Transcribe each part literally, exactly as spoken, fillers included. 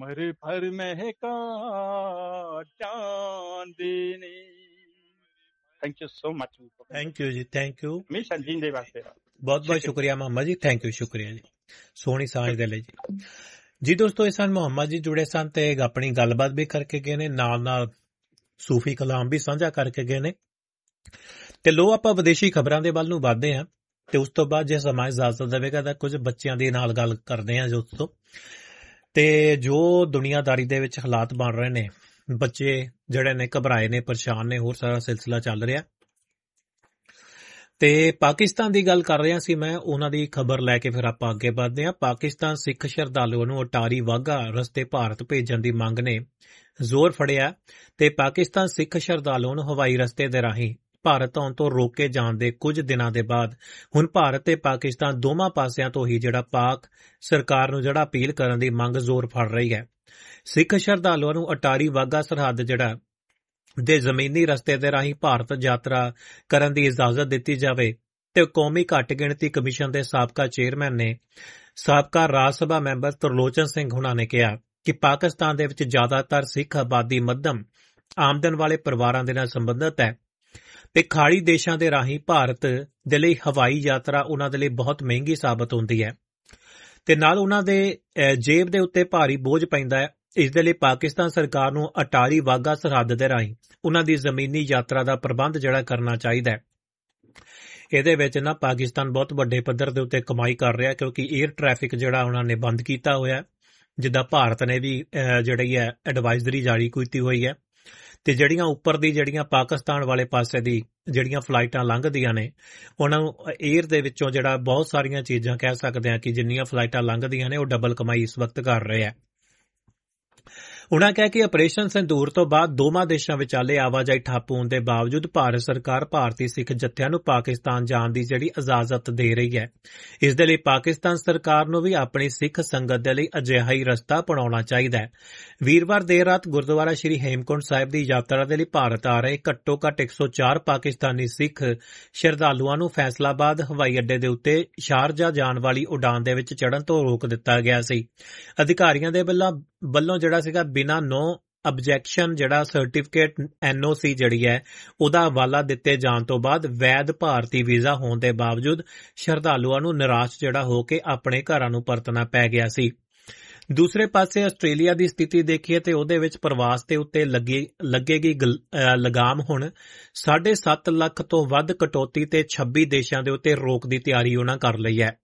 उम्र भर महका चांदनी। Thank you so much. Thank you ji, thank you. हमेशा जींदे वास्ते बहुत बहुत शुक्रिया मोहम्मद जी, थैंक यू, शुक्रिया जी सोहनी साझ दे लई जी। जी दोस्तों, इस सन मोहम्मद जी जुड़े सन ते अपनी गलबात भी करके गए ने, नाल नाल सूफी कलाम भी साझा करके गए ने। ਤੇ ਲੋ ਆਪਾਂ ਵਿਦੇਸ਼ੀ ਖਬਰਾਂ ਦੇ ਵੱਲ ਨੂੰ ਵਧਦੇ ਹਾਂ ਤੇ ਉਸ ਤੋਂ ਬਾਅਦ ਜੇ ਸਮਾਂ ਇਜਾਜ਼ਤ ਦੇਵੇਗਾ ਤਾਂ ਕੁਝ ਬੱਚਿਆਂ ਦੇ ਨਾਲ ਗੱਲ ਕਰਦੇ ਹਾਂ ਦੋਸਤੋ। ਤੇ ਜੋ ਦੁਨੀਆਦਾਰੀ ਦੇ ਵਿੱਚ ਹਾਲਾਤ ਬਣ ਰਹੇ ਨੇ, ਬੱਚੇ ਜਿਹੜੇ ਨੇ ਘਬਰਾਏ ਨੇ, ਪਰੇਸ਼ਾਨ ਨੇ, ਹੋਰ ਸਾਰਾ ਸਿਲਸਿਲਾ ਚੱਲ ਰਿਹਾ। ਤੇ ਪਾਕਿਸਤਾਨ ਦੀ ਗੱਲ ਕਰ ਰਿਹਾ ਸੀ ਮੈਂ, ਉਹਨਾਂ ਦੀ ਖਬਰ ਲੈ ਕੇ ਫਿਰ ਆਪਾਂ ਅੱਗੇ ਵਧਦੇ ਹਾਂ। ਪਾਕਿਸਤਾਨ ਸਿੱਖ ਸ਼ਰਧਾਲੂਆਂ ਨੂੰ ਅਟਾਰੀ ਵਾਹਗਾ ਰਸਤੇ ਭਾਰਤ ਭੇਜਣ ਦੀ ਮੰਗ ਨੇ ਜ਼ੋਰ ਫੜਿਆ ਤੇ ਪਾਕਿਸਤਾਨ ਸਿੱਖ ਸ਼ਰਧਾਲੂਆਂ ਨੂੰ ਹਵਾਈ ਰਸਤੇ ਦੇ ਰਾਹੀਂ ਭਾਰਤ ਆਉਣ ਤੋਂ ਰੋਕੇ ਜਾਣ ਦੇ ਕੁਝ ਦਿਨਾਂ ਦੇ ਬਾਅਦ ਹੁਣ ਭਾਰਤ ਤੇ ਪਾਕਿਸਤਾਨ ਦੋਵਾਂ ਪਾਸਿਆਂ ਤੋਂ ਹੀ ਜਿਹੜਾ ਪਾਕ ਸਰਕਾਰ ਨੂੰ ਜਿਹੜਾ ਅਪੀਲ ਕਰਨ ਦੀ ਮੰਗ ਜ਼ੋਰ ਫੜ ਰਹੀ ਹੈ। ਸਿੱਖ ਸ਼ਰਧਾਲੂਆਂ ਨੂੰ ਅਟਾਰੀ ਵਾਹਗਾ ਸਰਹੱਦ ਜਿਹੜਾ ਦੇ ਜ਼ਮੀਨੀ ਰਸਤੇ ਦੇ ਰਾਹੀਂ ਭਾਰਤ ਯਾਤਰਾ ਕਰਨ ਦੀ ਇਜਾਜ਼ਤ ਦਿੱਤੀ ਜਾਵੇ ਤੇ ਕੌਮੀ ਘੱਟ ਗਿਣਤੀ ਕਮਿਸ਼ਨ ਦੇ ਸਾਬਕਾ ਚੇਅਰਮੈਨ ਨੇ ਸਾਬਕਾ ਰਾਜ ਸਭਾ ਮੈਂਬਰ ਤਰਲੋਚਨ ਸਿੰਘ ਹੁਣਾਂ ਨੇ ਕਿਹਾ ਕਿ ਪਾਕਿਸਤਾਨ ਦੇ ਵਿੱਚ ਜ਼ਿਆਦਾਤਰ ਸਿੱਖ ਆਬਾਦੀ ਮੱਧਮ ਆਮਦਨ ਵਾਲੇ ਪਰਿਵਾਰਾਂ ਦੇ ਨਾਲ ਸੰਬੰਧਿਤ ਹੈ ਤੇ ਖਾੜੀ ਦੇਸ਼ਾਂ ਦੇ ਰਾਹੀਂ ਭਾਰਤ ਦੇ ਲਈ ਹਵਾਈ ਯਾਤਰਾ ਉਹਨਾਂ ਦੇ ਲਈ ਬਹੁਤ ਮਹਿੰਗੀ ਸਾਬਤ ਹੁੰਦੀ ਹੈ ਤੇ ਨਾਲ ਉਹਨਾਂ ਦੇ ਜੇਬ ਦੇ ਉੱਤੇ ਭਾਰੀ ਬੋਝ ਪੈਂਦਾ ਹੈ। ਇਸ ਦੇ ਲਈ ਪਾਕਿਸਤਾਨ ਸਰਕਾਰ ਨੂੰ ਅਟਾਰੀ ਵਾਹਗਾ ਸਰਹੱਦ ਦੇ ਰਾਹੀਂ ਉਹਨਾਂ ਦੀ ਜ਼ਮੀਨੀ ਯਾਤਰਾ ਦਾ ਪ੍ਰਬੰਧ ਜਿਹੜਾ ਕਰਨਾ ਚਾਹੀਦਾ ਹੈ। ਇਹਦੇ ਵਿੱਚ ਨਾ ਪਾਕਿਸਤਾਨ ਬਹੁਤ ਵੱਡੇ ਪੱਧਰ ਦੇ ਉੱਤੇ ਕਮਾਈ ਕਰ ਰਿਹਾ ਕਿਉਂਕਿ 에ਅਰ ਟ੍ਰੈਫਿਕ ਜਿਹੜਾ ਉਹਨਾਂ ਨੇ ਬੰਦ ਕੀਤਾ ਹੋਇਆ, ਜਿੱਦਾਂ ਭਾਰਤ ਨੇ ਵੀ ਜਿਹੜੀ ਹੈ ਐਡਵਾਈਜ਼ਰੀ ਜਾਰੀ ਕੀਤੀ ਹੋਈ ਹੈ ਤੇ ਜਿਹੜੀਆਂ ਉੱਪਰ ਦੀ ਜਿਹੜੀਆਂ ਪਾਕਿਸਤਾਨ ਵਾਲੇ ਪਾਸੇ ਦੀ ਜਿਹੜੀਆਂ ਫਲਾਈਟਾਂ ਲੰਘਦੀਆਂ ਨੇ ਉਹਨਾਂ ਨੂੰ 에ਅਰ ਦੇ ਵਿੱਚੋਂ ਜਿਹੜਾ ਬਹੁਤ ਸਾਰੀਆਂ ਚੀਜ਼ਾਂ ਕਹਿ ਸਕਦੇ ਹਾਂ ਕਿ ਜਿੰਨੀਆਂ ਫਲਾਈਟਾਂ ਲੰਘਦੀਆਂ ਨੇ ਉਹ ਡਬਲ ਕਮਾਈ ਇਸ ਵਕਤ ਕਰ ਰਹੇ ਆ। ਉਨ੍ਹਾਂ ਕਿਹਾ ਕਿ ਆਪਰੇਸ਼ਨ ਸਿੰਦੂਰ ਤੋਂ ਬਾਅਦ ਦੋਵਾਂ ਦੇਸ਼ਾਂ ਵਿਚਾਲੇ ਆਵਾਜਾਈ ਠੱਪ ਹੋਣ ਦੇ ਬਾਵਜੂਦ ਭਾਰਤ ਸਰਕਾਰ ਭਾਰਤੀ ਸਿੱਖ ਜੱਥਿਆਂ ਨੂੰ ਪਾਕਿਸਤਾਨ ਜਾਣ ਦੀ ਜਿਹੜੀ ਇਜਾਜ਼ਤ ਦੇ ਰਹੀ ਹੈ। ਇਸ ਦੇ ਲਈ ਪਾਕਿਸਤਾਨ ਸਰਕਾਰ ਨੂੰ ਵੀ ਆਪਣੀ ਸਿੱਖ ਸੰਗਤ ਦੇ ਲਈ ਅਜਿਹਾ ਹੀ ਰਸਤਾ ਅਪਣਾਉਣਾ ਚਾਹੀਦਾ ਹੈ। ਵੀਰਵਾਰ ਦੇਰ ਰਾਤ ਗੁਰਦੁਆਰਾ ਸ਼੍ਰੀ ਹੇਮਕੁੰਟ ਸਾਹਿਬ ਦੀ ਯਾਤਰਾ ਦੇ ਲਈ ਭਾਰਤ ਆ ਰਹੇ ਘੱਟੋ ਘੱਟ ਇੱਕ ਸੌ ਚਾਰ ਪਾਕਿਸਤਾਨੀ ਸਿੱਖ ਸ਼ਰਧਾਲੂਆਂ ਨੂੰ ਫੈਸਲਾਬਾਦ ਹਵਾਈ ਅੱਡੇ ਦੇ ਉੱਤੇ ਸ਼ਾਰਜਾ ਜਾਣ ਵਾਲੀ ਉਡਾਨ ਦੇ ਵਿੱਚ ਚੜ੍ਹਨ ਤੋਂ ਰੋਕ ਦਿੱਤਾ ਗਿਆ ਸੀ। ਅਧਿਕਾਰੀਆਂ ਦੇ ਵੱਲੋਂ ਵੱਲੋਂ ਜਿਹੜਾ ਸੀਗਾ ਬਿਨਾਂ ਨੋ ਆਬਜੈਕਸ਼ਨ ਜਿਹੜਾ ਸਰਟੀਫਿਕੇਟ ਐਨ ਓ ਸੀ ਜਿਹੜੀ ਹੈ ਉਹਦਾ ਹਵਾਲਾ ਦਿੱਤੇ ਜਾਣ ਤੋਂ ਬਾਅਦ ਵੈਧ ਭਾਰਤੀ ਵੀਜ਼ਾ ਹੋਣ ਦੇ ਬਾਵਜੂਦ ਸ਼ਰਧਾਲੂਆਂ ਨੂੰ ਨਿਰਾਸ਼ ਜਿਹੜਾ ਹੋ ਕੇ ਆਪਣੇ ਘਰਾਂ ਨੂੰ ਪਰਤਣਾ ਪੈ ਗਿਆ ਸੀ। ਦੂਸਰੇ ਪਾਸੇ ਆਸਟ੍ਰੇਲੀਆ ਦੀ ਸਥਿਤੀ ਦੇਖੀਏ ਤੇ ਉਹਦੇ ਵਿੱਚ ਪ੍ਰਵਾਸ ਦੇ ਉੱਤੇ ਲੱਗੀ ਲੱਗੇਗੀ ਲਗਾਮ ਹੁਣ ਸਾਢੇ ਸੱਤ ਲੱਖ ਤੋਂ ਵੱਧ ਕਟੌਤੀ ਤੇ ਛੱਬੀ ਦੇਸ਼ਾਂ ਦੇ ਉੱਤੇ ਰੋਕ ਦੀ ਤਿਆਰੀ ਉਹਨਾਂ ਕਰ ਲਈ ਹੈ।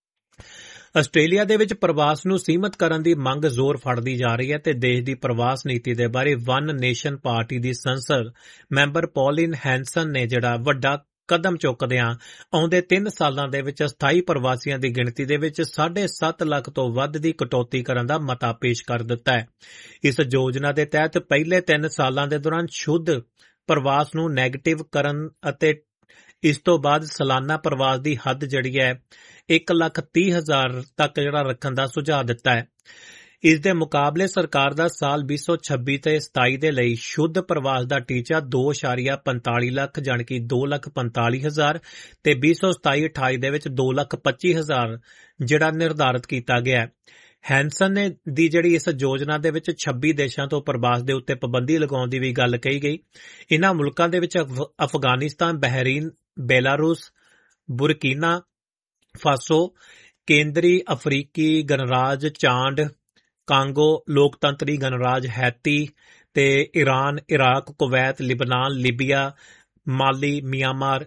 ਆਸਟ੍ਰੇਲੀਆ ਦੇ ਵਿੱਚ ਪ੍ਰਵਾਸ ਨੂੰ ਸੀਮਤ ਕਰਨ ਦੀ ਮੰਗ ਜ਼ੋਰ ਫੜਦੀ ਜਾ ਰਹੀ ਹੈ ਤੇ ਦੇਸ਼ ਦੀ ਪ੍ਰਵਾਸ ਨੀਤੀ ਦੇ ਬਾਰੇ ਵਨ ਨੇਸ਼ਨ ਪਾਰਟੀ ਦੀ ਸੰਸਦ ਮੈਂਬਰ ਪੌਲਿਨ ਹੈਂਸਨ ਨੇ ਜਿਹੜਾ ਵੱਡਾ ਕਦਮ ਚੁੱਕਦਿਆਂ ਆਉਂਦੇ ਤਿੰਨ ਸਾਲਾਂ ਦੇ ਵਿੱਚ ਅਸਥਾਈ ਪ੍ਰਵਾਸੀਆਂ ਦੀ ਗਿਣਤੀ ਦੇ ਵਿੱਚ ਸਾਢੇ ਸੱਤ ਲੱਖ ਤੋਂ ਵੱਧ ਦੀ ਕਟੌਤੀ ਕਰਨ ਦਾ ਮਤਾ ਪੇਸ਼ ਕਰ ਦਿੱਤਾ ਹੈ। ਇਸ ਯੋਜਨਾ ਦੇ ਤਹਿਤ ਪਹਿਲੇ ਤਿੰਨ ਸਾਲਾਂ ਦੇ ਦੌਰਾਨ ਸ਼ੁੱਧ ਪ੍ਰਵਾਸ ਨੂੰ ਨੈਗੇਟਿਵ ਕਰਨ ਅਤੇ ਇਸ ਤੋਂ ਬਾਅਦ ਸਾਲਾਨਾ ਪ੍ਰਵਾਸ ਦੀ ਹੱਦ ਜਿਹੜੀ ਹੈ ਇੱਕ ਲੱਖ ਤੀਹ ਹਜ਼ਾਰ ਤੱਕ ਜਿਹੜਾ ਰੱਖਣ ਦਾ ਸੁਝਾਅ ਦਿੱਤਾ ਹੈ। ਇਸ ਦੇ ਮੁਕਾਬਲੇ ਸਰਕਾਰ ਦਾ ਸਾਲ ਵੀਹ ਸੌ ਛੱਬੀ ਤੇ ਸਤਾਈ ਦੇ ਲਈ ਸ਼ੁੱਧ ਪ੍ਰਵਾਸ ਦਾ ਟੀਚਾ ਦੋ ਇਸ਼ਾਰੀਆ ਪੰਤਾਲੀ ਲੱਖ ਜਾਣੀ ਕਿ ਦੋ ਲੱਖ ਪੰਤਾਲੀ ਹਜ਼ਾਰ ਤੇ ਵੀਹ ਸੌ ਸਤਾਈ ਅਠਾਈ ਦੇ ਵਿੱਚ ਦੋ ਲੱਖ ਪੱਚੀ ਹਜ਼ਾਰ ਜਿਹੜਾ ਨਿਰਧਾਰਿਤ ਕੀਤਾ ਗਿਆ। ਹੈਂਸਨ ਨੇ ਦੀ ਜਿਹੜੀ ਇਸ ਯੋਜਨਾ ਦੇ ਵਿੱਚ ਛੱਬੀ ਦੇਸ਼ਾਂ ਤੋਂ ਪ੍ਰਵਾਸ ਦੇ ਉੱਤੇ ਪਾਬੰਦੀ ਲਗਾਉਣ ਦੀ ਵੀ ਗੱਲ ਕਹੀ ਗਈ। ਇਨ੍ਹਾਂ ਮੁਲਕਾਂ ਦੇ ਵਿੱਚ ਅਫਗਾਨਿਸਤਾਨ, ਬਹਿਰੀਨ, ਬੇਲਾਰੂਸ, ਬੁਰਕੀਨਾ ਫਾਸੋ, ਕੇਂਦਰੀ ਅਫਰੀਕੀ ਗਣਰਾਜ ਚਾਂਡ, ਕਾਂਗੋ, ਲੋਕਤੰਤਰੀ ਗਣਰਾਜ ਹੈਤੀ ਤੇ ਈਰਾਨ, ਇਰਾਕ, ਕੁਵੈਤ, ਲਿਬਨਾਨ, ਲੀਬੀਆ, ਮਾਲੀ, ਮਿਆਂਮਾਰ,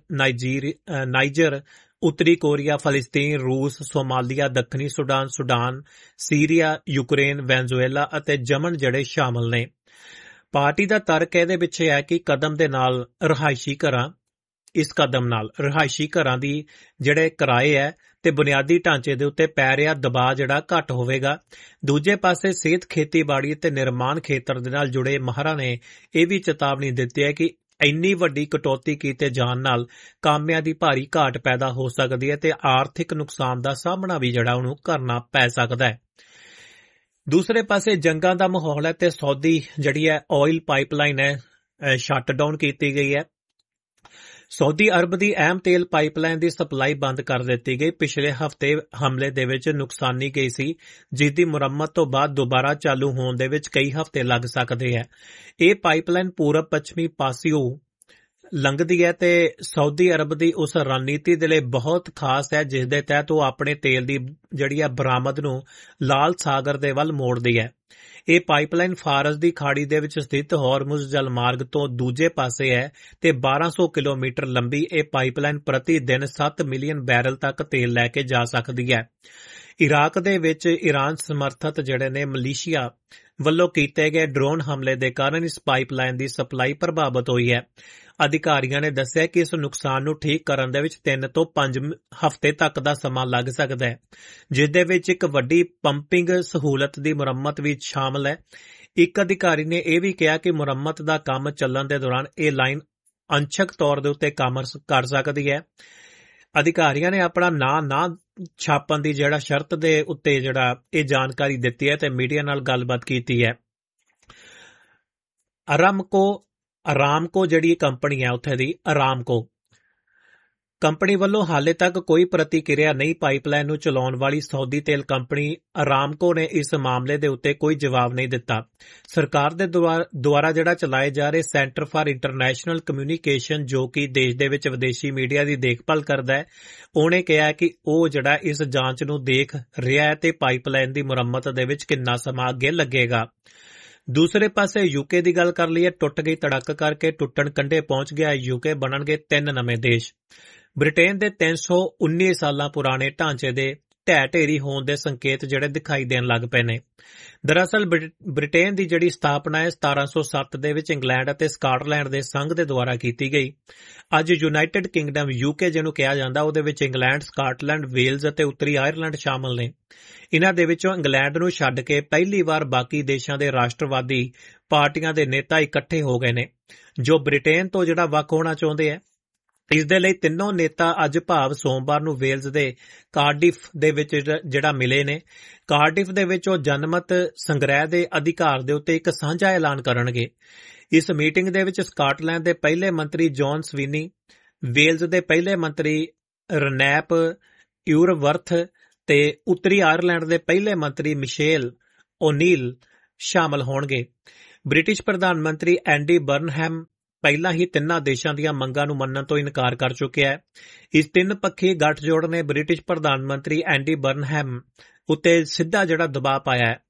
ਨਾਈਜਰ, ਉੱਤਰੀ ਕੋਰੀਆ, ਫਲਸਤੀਨ, ਰੂਸ, ਸੋਮਾਲੀਆ, ਦੱਖਣੀ Sudan, Sudan, Syria, Ukraine, Venezuela ਅਤੇ ਯਮਨ ਜਿਹੜੇ ਸ਼ਾਮਲ ਨੇ। ਪਾਰਟੀ ਦਾ ਤਰਕ ਇਹਦੇ ਪਿੱਛੇ ਹੈ ਕਿ ਕਦਮ ਦੇ ਨਾਲ ਰਿਹਾਇਸ਼ੀ ਘਰਾਂ ਇਸ ਕਦਮ ਨਾਲ ਰਿਹਾਇਸ਼ੀ ਘਰਾਂ ਦੀ ਜਿਹੜੇ ਕਿਰਾਏ ਹੈ ਤੇ ਬੁਨਿਆਦੀ ਢਾਂਚੇ ਦੇ ਉੱਤੇ ਪੈ ਰਿਹਾ ਦਬਾਅ ਜਿਹੜਾ ਘੱਟ ਹੋਵੇਗਾ। ਦੂਜੇ ਪਾਸੇ ਸਿਹਤ, ਖੇਤੀਬਾੜੀ ਤੇ ਨਿਰਮਾਣ ਖੇਤਰ ਦੇ ਨਾਲ ਜੁੜੇ ਮਾਹਰਾਂ ਨੇ ਇਹ ਵੀ ਚੇਤਾਵਨੀ ਦਿੱਤੀ ਹੈ ਕਿ ਇੰਨੀ ਵੱਡੀ ਕਟੌਤੀ ਕੀਤੇ ਜਾਣ ਨਾਲ ਕਾਮਿਆਂ ਦੀ ਭਾਰੀ ਘਾਟ ਪੈਦਾ ਹੋ ਸਕਦੀ ਹੈ ਤੇ ਆਰਥਿਕ ਨੁਕਸਾਨ ਦਾ ਸਾਹਮਣਾ ਵੀ ਜਿਹੜਾ ਉਹਨੂੰ ਕਰਨਾ ਪੈ ਸਕਦਾ ਹੈ। ਦੂਸਰੇ ਪਾਸੇ ਜੰਗਾਂ ਦਾ ਮਾਹੌਲ ਹੈ ਤੇ ਸਾਊਦੀ ਜਿਹੜੀ ਹੈ ਆਇਲ ਪਾਈਪਲਾਈਨ ਹੈ ਸ਼ਟ ਡਾਊਨ ਕੀਤੀ ਗਈ ਹੈ। ਸਾਊਦੀ ਅਰਬ ਦੀ ਅਹਿਮ ਤੇਲ ਪਾਈਪਲਾਈਨ ਦੀ ਸਪਲਾਈ ਬੰਦ ਕਰ ਦਿੱਤੀ ਗਈ। ਪਿਛਲੇ ਹਫ਼ਤੇ ਹਮਲੇ ਦੇ ਵਿੱਚ ਨੁਕਸਾਨੀ ਗਈ ਸੀ, ਜਿਸ ਦੀ ਮੁਰੰਮਤ ਤੋਂ ਬਾਅਦ ਦੁਬਾਰਾ ਚਾਲੂ ਹੋਣ ਦੇ ਵਿੱਚ ਕਈ ਹਫ਼ਤੇ ਲੱਗ ਸਕਦੇ ਹੈ। ਇਹ ਪਾਈਪਲਾਈਨ ਪੂਰਬ ਪੱਛਮੀ ਪਾਸਿਓਂ ਲੰਘਦੀ ਹੈ ਤੇ ਸਾਊਦੀ ਅਰਬ ਦੀ ਉਸ ਰਣਨੀਤੀ ਦੇ ਲਈ ਬਹੁਤ ਖਾਸ ਹੈ, ਜਿਸ ਦੇ ਤਹਿਤ ਉਹ ਆਪਣੇ ਤੇਲ ਦੀ ਜਿਹੜੀ ਹੈ ਬਰਾਮਦ ਨੂੰ ਲਾਲ ਸਾਗਰ ਦੇ ਵੱਲ ਮੋੜਦੀ ਹੈ। ਇਹ ਪਾਈਪਲਾਈਨ ਫਾਰਸ ਦੀ ਖਾੜੀ ਦੇ ਵਿੱਚ ਸਥਿਤ ਹਾਰਮੁਜ਼ ਜਲਮਾਰਗ ਤੋਂ ਦੂਜੇ ਪਾਸੇ ਹੈ ਤੇ ਬਾਰਾਂ ਸੌ ਕਿਲੋਮੀਟਰ ਲੰਬੀ ਇਹ ਪਾਈਪਲਾਈਨ ਪ੍ਰਤੀ ਦਿਨ ਸੱਤ ਮਿਲੀਅਨ ਬੈਰਲ ਤੱਕ ਤੇਲ ਲੈ ਕੇ ਜਾ ਸਕਦੀ ਹੈ। ਇਰਾਕ ਦੇ ਵਿੱਚ ਈਰਾਨ ਸਮਰਥਿਤ ਜਿਹੜੇ ਨੇ ਮਲੀਸ਼ੀਆ ਵੱਲੋਂ ਕੀਤੇ ਗਏ ਡਰੋਨ ਹਮਲੇ ਦੇ ਕਾਰਨ ਇਸ ਪਾਈਪਲਾਈਨ ਦੀ ਸਪਲਾਈ ਪ੍ਰਭਾਵਿਤ ਹੋਈ ਹੈ। ਅਧਿਕਾਰੀਆਂ ਨੇ ਦੱਸਿਆ ਕਿ ਇਸ ਨੁਕਸਾਨ ਨੂੰ ਠੀਕ ਕਰਨ ਦੇ ਵਿੱਚ ਤਿੰਨ ਤੋਂ ਪੰਜ ਹਫ਼ਤੇ ਤੱਕ ਦਾ ਸਮਾਂ ਲੱਗ ਸਕਦਾ ਹੈ, ਜਿਸ ਦੇ ਵਿੱਚ ਇੱਕ ਵੱਡੀ ਪੰਪਿੰਗ ਸਹੂਲਤ ਦੀ ਮੁਰੰਮਤ ਵੀ ਸ਼ਾਮਲ ਹੈ। ਇੱਕ ਅਧਿਕਾਰੀ ਨੇ ਇਹ ਵੀ ਕਿਹਾ ਕਿ ਮੁਰੰਮਤ ਦਾ ਕੰਮ ਚੱਲਣ ਦੇ ਦੌਰਾਨ ਇਹ ਲਾਈਨ ਅੰਸ਼ਕ ਤੌਰ ਦੇ ਉੱਤੇ ਕੰਮ ਕਰ ਸਕਦੀ ਹੈ। ਅਧਿਕਾਰੀਆਂ ਨੇ ਆਪਣਾ ਨਾਂ ਨਾ ਛਾਪਣ ਦੀ ਜਿਹੜਾ ਸ਼ਰਤ ਦੇ ਉੱਤੇ ਜਿਹੜਾ ਇਹ ਜਾਣਕਾਰੀ ਦਿੱਤੀ ਹੈ ਤੇ ਮੀਡੀਆ ਨਾਲ ਗੱਲਬਾਤ ਕੀਤੀ ਹੈ। ਅਰਾਮਕੋ ਅਰਾਮਕੋ ਜਿਹੜੀ ਕੰਪਨੀ ਹੈ ਉੱਥੇ ਦੀ ਅਰਾਮਕੋ ਕੰਪਨੀ ਵੱਲੋਂ ਹਾਲੇ ਤੱਕ ਕੋਈ ਪ੍ਰਤੀਕਿਰਿਆ ਨਹੀਂ। ਪਾਈਪਲਾਈਨ ਨੂੰ ਚਲਾਉਣ ਵਾਲੀ ਸਾਊਦੀ ਤੇਲ ਕੰਪਨੀ ਅਰਾਮਕੋ ਨੇ ਇਸ ਮਾਮਲੇ ਦੇ ਉੱਤੇ ਕੋਈ ਜਵਾਬ ਨਹੀਂ ਦਿੱਤਾ। ਸਰਕਾਰ ਦੇ ਦੁਆਰਾ ਜਿਹੜਾ ਚਲਾਏ ਜਾ ਰਹੇ ਸੈਂਟਰ ਫਾਰ ਇੰਟਰਨੈਸ਼ਨਲ ਕਮਿਊਨੀਕੇਸ਼ਨ, ਜੋ ਕਿ ਦੇਸ਼ ਦੇ ਵਿੱਚ ਵਿਦੇਸ਼ੀ ਮੀਡੀਆ ਦੀ ਦੇਖਭਾਲ ਕਰਦਾ ਹੈ, ਉਹਨੇ ਕਿਹਾ ਕਿ ਉਹ ਜਿਹੜਾ ਇਸ ਜਾਂਚ ਨੂੰ ਦੇਖ ਰਿਹਾ ਹੈ ਤੇ ਪਾਈਪਲਾਈਨ ਦੀ ਮੁਰੰਮਤ ਦੇ ਵਿੱਚ ਕਿੰਨਾ ਸਮਾਂ ਅੱਗੇ ਲੱਗੇਗਾ। ਦੂਸਰੇ ਪਾਸੇ ਯੂਕੇ ਦੀ ਗੱਲ ਕਰ ਲਈਏ। ਟੁੱਟ ਗਈ ਧੜਕ ਕਰਕੇ ਟੁੱਟਣ ਕੰਢੇ ਪਹੁੰਚ ਗਿਆ ਯੂਕੇ, ਬਣਨਗੇ ਤਿੰਨ ਨਵੇਂ ਦੇਸ਼। ਬ੍ਰਿਟੇਨ ਦੇ ਤਿੰਨ ਸੌ ਉੱਨੀ ਸਾਲਾਂ ਪੁਰਾਣੇ ਢਾਂਚੇ ਦੇ ਢਹਿ ਢੇਰੀ ਹੋਣ ਦੇ ਸੰਕੇਤ ਜਿਹੜੇ ਦਿਖਾਈ ਦੇਣ ਲੱਗ ਪਏ ਨੇ। ਦਰਅਸਲ ਬ੍ਰਿਟੇਨ ਦੀ ਜਿਹੜੀ ਸਥਾਪਨਾ ਹੈ ਸਤਾਰਾਂ ਸੌ ਸੱਤ ਦੇ ਵਿੱਚ ਇੰਗਲੈਂਡ ਅਤੇ ਸਕਾਟਲੈਂਡ ਦੇ ਸੰਘ ਦੇ ਦੁਆਰਾ ਕੀਤੀ ਗਈ। ਅੱਜ ਯੂਨਾਈਟਿਡ ਕਿੰਗਡਮ ਯੂਕੇ ਜਿਹਨੂੰ ਕਿਹਾ ਜਾਂਦਾ, ਉਹਦੇ ਵਿੱਚ ਇੰਗਲੈਂਡ, ਸਕਾਟਲੈਂਡ, ਵੇਲਜ਼ ਅਤੇ ਉੱਤਰੀ ਆਇਰਲੈਂਡ ਸ਼ਾਮਲ ਨੇ। ਇਨ੍ਹਾਂ ਦੇ ਵਿੱਚੋਂ ਇੰਗਲੈਂਡ ਨੂੰ ਛੱਡ ਕੇ ਪਹਿਲੀ ਵਾਰ ਬਾਕੀ ਦੇਸ਼ਾਂ ਦੇ ਰਾਸ਼ਟਰਵਾਦੀ ਪਾਰਟੀਆਂ ਦੇ ਨੇਤਾ ਇਕੱਠੇ ਹੋ ਗਏ ਨੇ, ਜੋ ਬ੍ਰਿਟੇਨ ਤੋਂ ਜਿਹੜਾ ਵੱਖ ਹੋਣਾ ਚਾਹੁੰਦੇ ਹੈ। ਇਸ ਦੇ ਲਈ ਤਿੰਨੋਂ ਨੇਤਾ ਅੱਜ ਭਾਵ ਸੋਮਵਾਰ ਨੂੰ ਵੇਲਜ਼ ਦੇ ਕਾਰਡਿਫ ਦੇ ਵਿੱਚ ਜਿਹੜਾ ਮਿਲੇ ਨੇ। ਕਾਰਡਿਫ ਦੇ ਵਿੱਚ ਉਹ ਜਨਮਤ ਸੰਗ੍ਰਹਿ ਦੇ ਅਧਿਕਾਰ ਦੇ ਉੱਤੇ ਇੱਕ ਸਾਂਝਾ ਐਲਾਨ ਕਰਨਗੇ। ਇਸ ਮੀਟਿੰਗ ਦੇ ਵਿੱਚ ਸਕਾਟਲੈਂਡ ਦੇ ਪਹਿਲੇ ਮੰਤਰੀ ਜੌਨ ਸਵੀਨੀ, ਵੇਲਜ਼ ਦੇ ਪਹਿਲੇ ਮੰਤਰੀ ਰਨੈਪ ਯੂਰਵਰਥ ਤੇ ਉੱਤਰੀ ਆਇਰਲੈਂਡ ਦੇ ਪਹਿਲੇ ਮੰਤਰੀ ਮਿਸ਼ੇਲ ਓਨੀਲ ਸ਼ਾਮਲ ਹੋਣਗੇ। ਬ੍ਰਿਟਿਸ਼ ਪ੍ਰਧਾਨ ਮੰਤਰੀ ਐਂਡੀ ਬਰਨਹੈਮ ਪਹਿਲਾਂ ਹੀ ਤਿੰਨਾਂ ਦੇਸ਼ਾਂ ਦੀਆਂ ਮੰਗਾਂ ਨੂੰ ਮੰਨਣ ਤੋਂ ਇਨਕਾਰ ਕਰ ਚੁੱਕਿਆ ਹੈ। ਇਸ ਤਿੰਨ ਪੱਖੀ ਗੱਠਜੋੜ ਨੇ ਬ੍ਰਿਟਿਸ਼ ਪ੍ਰਧਾਨ ਮੰਤਰੀ ਐਂਡੀ ਬਰਨਹੈਮ ਉੱਤੇ ਸਿੱਧਾ ਜਿਹੜਾ ਦਬਾਅ ਪਾਇਆ ਹੈ।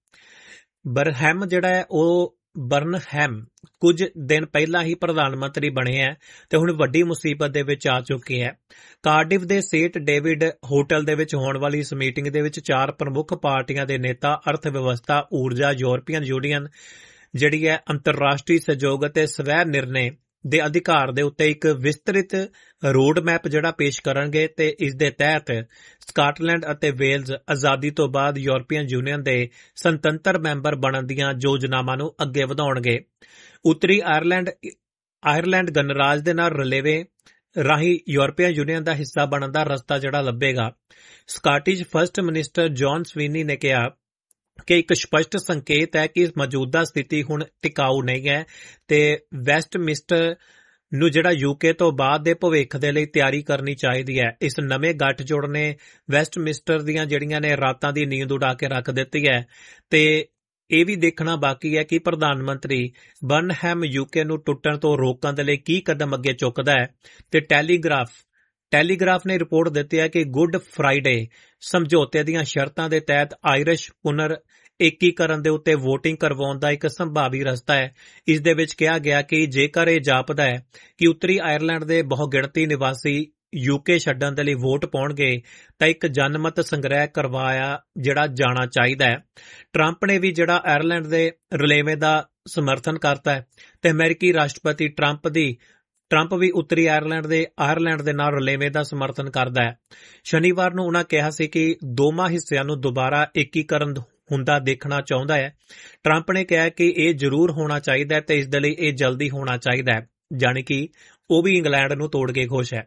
ਬਰਨਹੈਮ ਜਿਹੜਾ ਹੈ ਉਹ ਬਰਨਹੈਮ ਕੁਝ ਦਿਨ ਪਹਿਲਾਂ ਹੀ ਪ੍ਰਧਾਨ ਮੰਤਰੀ ਬਣੇ ਹੈ ਤੇ ਹੁਣ ਵੱਡੀ ਮੁਸੀਬਤ ਦੇ ਵਿੱਚ ਆ ਚੁੱਕੇ ਹੈ। ਕਾਰਡਿਫ ਦੇ ਸੇਂਟ ਡੇਵਿਡ ਹੋਟਲ ਦੇ ਵਿੱਚ ਹੋਣ ਵਾਲੀ ਇਸ ਮੀਟਿੰਗ ਦੇ ਵਿੱਚ ਚਾਰ ਪ੍ਰਮੁੱਖ ਪਾਰਟੀਆਂ ਦੇ ਨੇਤਾ ਅਰਥ ਵਿਵਸਥਾ, ਊਰਜਾ, ਯੂਰਪੀਅਨ ਯੂਨੀਅਨ ਜਿਹੜੀ ਹੈ ਅੰਤਰਰਾਸ਼ਟਰੀ ਸਹਿਯੋਗ ਅਤੇ ਸਵੈ ਨਿਰਣੇ ਦੇ ਅਧਿਕਾਰ ਦੇ ਉੱਤੇ ਇੱਕ ਵਿਸਤ੍ਰਿਤ ਰੋਡ ਮੈਪ ਜਿਹੜਾ ਪੇਸ਼ ਕਰਨਗੇ ਤੇ ਇਸ ਦੇ ਤਹਿਤ ਸਕਾਟਲੈਂਡ ਅਤੇ ਵੇਲਜ਼ ਆਜ਼ਾਦੀ ਤੋਂ ਬਾਅਦ ਯੂਰਪੀਅਨ ਯੂਨੀਅਨ ਦੇ ਸੁਤੰਤਰ ਮੈਂਬਰ ਬਣਨ ਦੀਆਂ ਯੋਜਨਾਵਾਂ ਨੂੰ ਅੱਗੇ ਵਧਾਉਣਗੇ। ਉੱਤਰੀ ਆਇਰਲੈਂਡ ਆਇਰਲੈਂਡ ਗਣਰਾਜ ਦੇ ਨਾਲ ਰਲੇਵੇਂ ਰਾਹੀਂ ਯੂਰਪੀਅਨ ਯੂਨੀਅਨ ਦਾ ਹਿੱਸਾ ਬਣਨ ਦਾ ਰਸਤਾ ਜਿਹੜਾ ਲੱਭੇਗਾ। ਸਕਾਟਿਸ਼ ਫਸਟ ਮਿਨਿਸਟਰ ਜੌਨ ਸਵੀਨੀ ਨੇ ਕਿਹਾ ਕਿ ਇੱਕ ਸਪਸ਼ਟ ਸੰਕੇਤ ਹੈ ਕਿ ਮੌਜੂਦਾ ਸਥਿਤੀ ਹੁਣ ਟਿਕਾਊ ਨਹੀਂ ਹੈ ਤੇ ਵੈਸਟਮਿੰਸਟਰ ਨੂੰ ਜਿਹੜਾ ਯੂਕੇ ਤੋਂ ਬਾਅਦ ਦੇ ਭਵਿੱਖ ਦੇ ਲਈ ਤਿਆਰੀ ਕਰਨੀ ਚਾਹੀਦੀ ਹੈ। ਇਸ ਨਵੇਂ ਗੱਠਜੋੜ ਨੇ ਵੈਸਟਮਿੰਸਟਰ ਦੀਆਂ ਜਿਹੜੀਆਂ ਨੇ ਰਾਤਾਂ ਦੀ ਨੀਂਦ ਉਡਾ ਕੇ ਰੱਖ ਦਿੱਤੀ ਹੈ ਤੇ ਇਹ ਵੀ ਦੇਖਣਾ ਬਾਕੀ ਹੈ ਕਿ ਪ੍ਰਧਾਨ ਮੰਤਰੀ ਬਰਨਹੈਮ ਯੂਕੇ ਨੂੰ ਟੁੱਟਣ ਤੋਂ ਰੋਕਣ ਦੇ ਲਈ ਕੀ ਕਦਮ ਅੱਗੇ ਚੁੱਕਦਾ ਹੈ। ਤੇ ਟੈਲੀਗ੍ਰਾਫ ਟੈਲੀਗ੍ਰਾਫ ਨੇ ਰਿਪੋਰਟ ਦਿੱਤੀ ਹੈ ਕਿ ਗੁੱਡ ਫਰਾਈਡੇ ਸਮਝੌਤੇ ਦੀਆਂ ਸ਼ਰਤਾਂ ਦੇ ਤਹਿਤ ਆਇਰਿਸ਼ ਪੁਨਰ ਏਕੀਕਰਨ ਦੇ ਉੱਤੇ ਵੋਟਿੰਗ ਕਰਵਾਉਣ ਦਾ ਇੱਕ ਸੰਭਾਵੀ ਰਸਤਾ ਹੈ। ਇਸ ਦੇ ਵਿੱਚ ਕਿਹਾ ਗਿਆ ਕਿ ਜੇਕਰ ਇਹ ਜਾਪਦਾ ਹੈ ਕਿ ਉੱਤਰੀ ਆਇਰਲੈਂਡ ਦੇ ਬਹੁਗਿਣਤੀ ਨਿਵਾਸੀ ਯੂਕੇ ਛੱਡਣ ਦੇ ਲਈ ਵੋਟ ਪਾਉਣਗੇ ਤਾਂ ਇੱਕ ਜਨਮਤ ਸੰਗ੍ਰਹਿ ਕਰਵਾਇਆ ਜਿਹੜਾ ਜਾਣਾ ਚਾਹੀਦਾ ਹੈ। ਟਰੰਪ ਨੇ ਵੀ ਜਿਹੜਾ ਆਇਰਲੈਂਡ ਦੇ ਰਲੇਵੇਂ ਦਾ ਸਮਰਥਨ ਕਰਤਾ ਹੈ ਤੇ ਅਮਰੀਕੀ ਰਾਸ਼ਟਰਪਤੀ ਟਰੰਪ ਦੀ ਟਰੰਪ ਵੀ ਉੱਤਰੀ ਆਇਰਲੈਂਡ ਦੇ ਆਇਰਲੈਂਡ ਦੇ ਨਾਲ ਰਲੇਵੇਂ ਦਾ ਸਮਰਥਨ ਕਰਦਾ ਹੈ। ਸ਼ਨੀਵਾਰ ਨੂੰ ਉਹਨਾਂ ਕਿਹਾ ਸੀ ਕਿ ਦੋਵਾਂ ਹਿੱਸਿਆਂ ਨੂੰ ਦੁਬਾਰਾ ਏਕੀਕਰਨ ਹੁੰਦਾ ਦੇਖਣਾ ਚਾਹੁੰਦਾ ਹੈ। ਟਰੰਪ ਨੇ ਕਿਹਾ ਕਿ ਇਹ ਜ਼ਰੂਰ ਹੋਣਾ ਚਾਹੀਦਾ ਹੈ ਤੇ ਇਸ ਦੇ ਲਈ ਇਹ ਜਲਦੀ ਹੋਣਾ ਚਾਹੀਦਾ ਹੈ, ਜਾਣੀ ਕਿ ਉਹ ਵੀ ਇੰਗਲੈਂਡ ਨੂੰ ਤੋੜ ਕੇ ਖੁਸ਼ ਹੈ।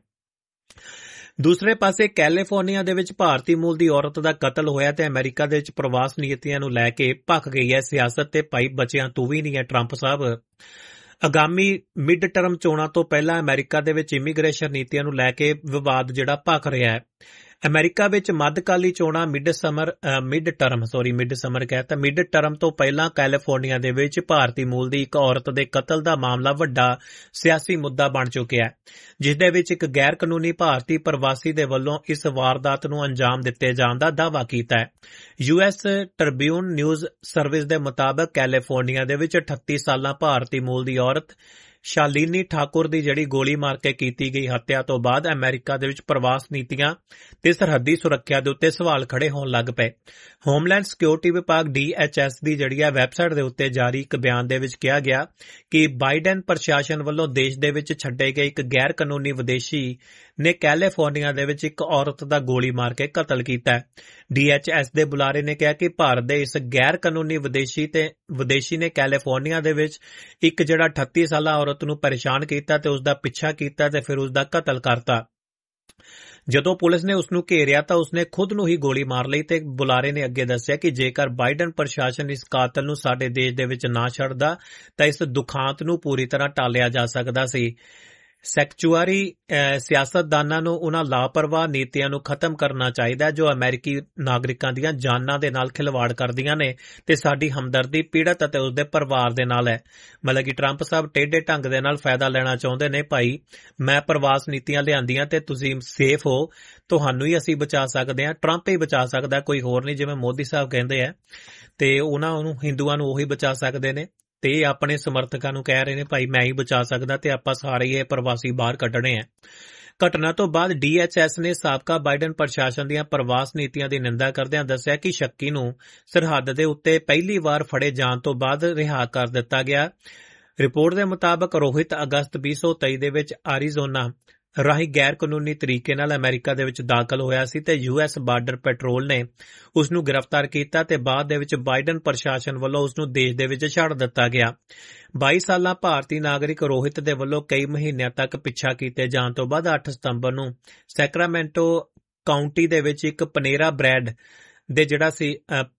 ਦੂਸਰੇ ਪਾਸੇ ਕੈਲੀਫੋਰਨੀਆ ਦੇ ਵਿੱਚ ਭਾਰਤੀ ਮੂਲ ਦੀ ਔਰਤ ਦਾ ਕਤਲ ਹੋਇਆ ਤੇ ਅਮਰੀਕਾ ਦੇ ਵਿੱਚ ਪ੍ਰਵਾਸ ਨੀਤੀਆਂ ਨੂੰ ਲੈ ਕੇ ਭਖ ਗਈ ਹੈ ਸਿਆਸਤ ਤੇ ਭਾਈ ਬੱਚਿਆਂ ਤੂੰ ਵੀ ਨਹੀਂ ਹੈ ਟਰੰਪ ਸਾਹਿਬ। ਆਗਾਮੀ ਮਿਡ ਟਰਮ ਚੋਣਾਂ ਤੋਂ ਪਹਿਲਾਂ ਅਮਰੀਕਾ ਦੇ ਵਿੱਚ ਇਮੀਗ੍ਰੇਸ਼ਨ ਨੀਤੀਆਂ ਨੂੰ ਲੈ ਕੇ ਵਿਵਾਦ ਜਿਹੜਾ ਭਖ ਰਿਹਾ ਹੈ। ਅਮਰੀਕਾ ਵਿੱਚ ਮੱਧਕਾਲੀ ਚੋਣਾਂ mid summer mid term sorry mid summer ਕਹਿਤਾ ਮਿਡ ਟਰਮ ਤੋਂ ਪਹਿਲਾਂ ਕੈਲੀਫੋਰਨੀਆ ਦੇ ਵਿੱਚ ਭਾਰਤੀ ਮੂਲ ਦੀ ਇੱਕ ਔਰਤ ਦੇ ਕਤਲ ਦਾ ਮਾਮਲਾ ਵੱਡਾ ਸਿਆਸੀ ਮੁੱਦਾ ਬਣ ਚੁੱਕਿਆ ਹੈ, ਜਿਸ ਦੇ ਵਿੱਚ ਇੱਕ ਗੈਰ ਕਾਨੂੰਨੀ ਭਾਰਤੀ ਪ੍ਰਵਾਸੀ ਦੇ ਵੱਲੋਂ ਇਸ ਵਾਰਦਾਤ ਨੂੰ ਅੰਜਾਮ ਦਿੱਤੇ ਜਾਣ ਦਾ ਦਾਅਵਾ ਕੀਤਾ ਹੈ। U S Tribune news service ਦੇ ਮੁਤਾਬਕ ਕੈਲੀਫੋਰਨੀਆ ਦੇ ਵਿੱਚ ਅਠੱਤੀ ਸਾਲਾਂ ਭਾਰਤੀ ਮੂਲ ਦੀ ਔਰਤ ਸ਼ਾਲਿਨੀ ਠਾਕੁਰ ਦੀ ਜਿਹੜੀ ਗੋਲੀ ਮਾਰ ਕੇ ਕੀਤੀ ਗਈ ਹੱਤਿਆ ਤੋਂ ਬਾਅਦ ਅਮਰੀਕਾ ਦੇ ਵਿੱਚ ਪ੍ਰਵਾਸ ਨੀਤੀਆਂ ਤੇ ਸਰਹੱਦੀ ਸੁਰੱਖਿਆ ਦੇ ਉੱਤੇ ਸਵਾਲ ਖੜੇ ਹੋਣ ਲੱਗ ਪਏ। ਹੋਮਲੈਂਡ ਸਿਕਿਉਰਿਟੀ ਵਿਭਾਗ ਡੀ ਐਚ ਐਸ ਦੀ ਜਿਹੜੀ ਹੈ ਵੈਬਸਾਈਟ ਦੇ ਉੱਤੇ ਜਾਰੀ ਇੱਕ ਬਿਆਨ ਦੇ ਵਿੱਚ ਕਿਹਾ ਗਿਆ ਕਿ ਬਾਈਡਨ ਪ੍ਰਸ਼ਾਸਨ ਵੱਲੋਂ ਦੇਸ਼ ਦੇ ਵਿੱਚ ਛੱਡੇ ਗਏ ਇੱਕ ਗੈਰ ਕਾਨੂੰਨੀ ਵਿਦੇਸ਼ੀ ਨੇ ਕੈਲੀਫੋਰਨੀਆ ਦੇ ਵਿੱਚ ਇੱਕ ਔਰਤ ਦਾ ਗੋਲੀ ਮਾਰ ਕੇ ਕਤਲ ਕੀਤਾ। ਡੀ ਐਚ ਐਸ ਦੇ ਬੁਲਾਰੇ ਨੇ ਕਿਹਾ ਕਿ ਭਾਰਤ ਦੇ ਇਸ ਗੈਰ ਕਾਨੂੰਨੀ ਵਿਦੇਸ਼ੀ ਤੇ ਵਿਦੇਸ਼ੀ ਨੇ ਕੈਲੀਫੋਰਨੀਆ ਦੇ ਵਿੱਚ ਇੱਕ ਜਿਹੜਾ ਅਠੱਤੀ ਸਾਲਾ ਔਰਤ ਨੂੰ ਪਰੇਸ਼ਾਨ ਕੀਤਾ ਤੇ ਉਸ ਦਾ ਪਿੱਛਾ ਕੀਤਾ ਤੇ ਫਿਰ ਉਸ ਦਾ ਕਤਲ ਕਰਤਾ। ਜਦੋਂ ਪੁਲਿਸ ਨੇ ਉਸ ਨੂੰ ਘੇਰਿਆ ਤਾਂ ਉਸਨੇ ਖੁਦ ਨੂੰ ਹੀ ਗੋਲੀ ਮਾਰ ਲਈ ਤੇ ਬੁਲਾਰੇ ਨੇ ਅੱਗੇ ਦੱਸਿਆ ਕਿ ਜੇਕਰ ਬਾਈਡਨ ਪ੍ਰਸ਼ਾਸਨ ਇਸ ਕਾਤਲ ਨੂੰ ਸਾਡੇ ਦੇਸ਼ ਦੇ ਵਿੱਚ ਨਾ ਛੱਡਦਾ ਤਾਂ ਇਸ ਦੁਖਾਂਤ ਨੂੰ ਪੂਰੀ ਤਰ੍ਹਾਂ ਟਾਲਿਆ ਜਾ ਸਕਦਾ ਸੀ। ਸੈਕਚੁਆਰੀ ਸਿਆਸਤਦਾਨਾਂ ਨੂੰ ਉਹਨਾਂ ਲਾਪਰਵਾਹ ਨੀਤੀਆਂ ਨੂੰ ਖਤਮ ਕਰਨਾ ਚਾਹੀਦਾ ਜੋ ਅਮਰੀਕੀ ਨਾਗਰਿਕਾਂ ਦੀਆਂ ਜਾਨਾਂ ਦੇ ਨਾਲ ਖਿਲਵਾੜ ਕਰਦੀਆਂ ਨੇ ਤੇ ਸਾਡੀ ਹਮਦਰਦੀ ਪੀੜਤ ਅਤੇ ਉਸਦੇ ਪਰਿਵਾਰ ਦੇ ਨਾਲ ਹੈ। ਮਤਲਬ ਕਿ ਟਰੰਪ ਸਾਹਿਬ ਟੇਢੇ ਢੰਗ ਦੇ ਨਾਲ ਫਾਇਦਾ ਲੈਣਾ ਚਾਹੁੰਦੇ ਨੇ। ਭਾਈ ਮੈਂ ਪ੍ਰਵਾਸ ਨੀਤੀਆਂ ਲਿਆਂਦੀਆਂ ਤੇ ਤੁਸੀਂ ਸੇਫ ਹੋ, ਤੁਹਾਨੂੰ ਹੀ ਅਸੀਂ ਬਚਾ ਸਕਦੇ ਹਾਂ, ਟਰੰਪ ਹੀ ਬਚਾ ਸਕਦਾ, ਕੋਈ ਹੋਰ ਨਹੀਂ, ਜਿਵੇਂ ਮੋਦੀ ਸਾਹਿਬ ਕਹਿੰਦੇ ਆ, ਤੇ ਉਹਨਾਂ ਨੂੰ ਹਿੰਦੂਆਂ ਨੂੰ ਉਹੀ ਬਚਾ ਸਕਦੇ ਨੇ ਤੇ ਆਪਣੇ ਸਮਰਥਕਾਂ ਨੂੰ ਕਹਿ ਰਹੇ ਨੇ ਭਾਈ ਮੈਂ ਹੀ ਬਚਾ ਸਕਦਾ ਤੇ ਆਪਾਂ ਸਾਰੇ ਇਹ ਪ੍ਰਵਾਸੀ ਬਾਹਰ ਕੱਢਣੇ ਆ। ਘਟਨਾ ਤੋਂ ਬਾਅਦ ਡੀ ਐਚ ਐਸ ਨੇ ਸਾਬਕਾ ਬਾਈਡਨ ਪ੍ਰਸ਼ਾਸਨ ਦੀਆਂ ਪ੍ਰਵਾਸ ਨੀਤੀਆਂ ਦੀ ਨਿੰਦਾ ਕਰਦਿਆਂ ਦੱਸਿਆ ਕਿ ਸ਼ੱਕੀ ਨੂੰ ਸਰਹੱਦ ਦੇ ਉੱਤੇ ਪਹਿਲੀ ਵਾਰ ਫੜੇ ਜਾਣ ਤੋਂ ਬਾਅਦ ਰਿਹਾ ਕਰ ਦਿੱਤਾ ਗਿਆ। ਰਿਪੋਰਟ ਦੇ ਮੁਤਾਬਕ ਰੋਹਿਤ ਅਗਸਤ ਵੀਹ ਸੌ ਤੇਈ ਦੇ ਵਿੱਚ ਐਰੀਜ਼ੋਨਾ ਰਾਹੀਂ ਗੈਰ ਕਾਨੂੰਨੀ ਤਰੀਕੇ ਨਾਲ ਅਮਰੀਕਾ ਦੇ ਵਿੱਚ ਦਾਖਲ ਹੋਇਆ ਸੀ ਤੇ ਯੂ ਐਸ ਬਾਰਡਰ ਪੈਟਰੋਲ ਨੇ ਉਸ ਨੂੰ ਗ੍ਰਿਫਤਾਰ ਕੀਤਾ ਤੇ ਬਾਅਦ ਦੇ ਵਿੱਚ ਬਾਈਡਨ ਪ੍ਰਸ਼ਾਸਨ ਵੱਲੋਂ ਉਸ ਨੂੰ ਦੇਸ਼ ਦੇ ਵਿੱਚ ਛੱਡ ਦਿੱਤਾ ਗਿਆ। ਬਾਈ ਸਾਲਾ ਭਾਰਤੀ ਨਾਗਰਿਕ ਰੋਹਿਤ ਦੇ ਵੱਲੋਂ ਕਈ ਮਹੀਨਿਆਂ ਤੱਕ ਪਿੱਛਾ ਕੀਤੇ ਜਾਣ ਤੋਂ ਬਾਅਦ ਅੱਠ ਸਤੰਬਰ ਨੂੰ ਸੈਕਰਾਮੈਂਟੋ ਕਾਉਂਟੀ ਦੇ ਵਿੱਚ ਇੱਕ ਪਨੇਰਾ ਬ੍ਰੈਂਡ ਦੇ ਜਿਹੜਾ ਸੀ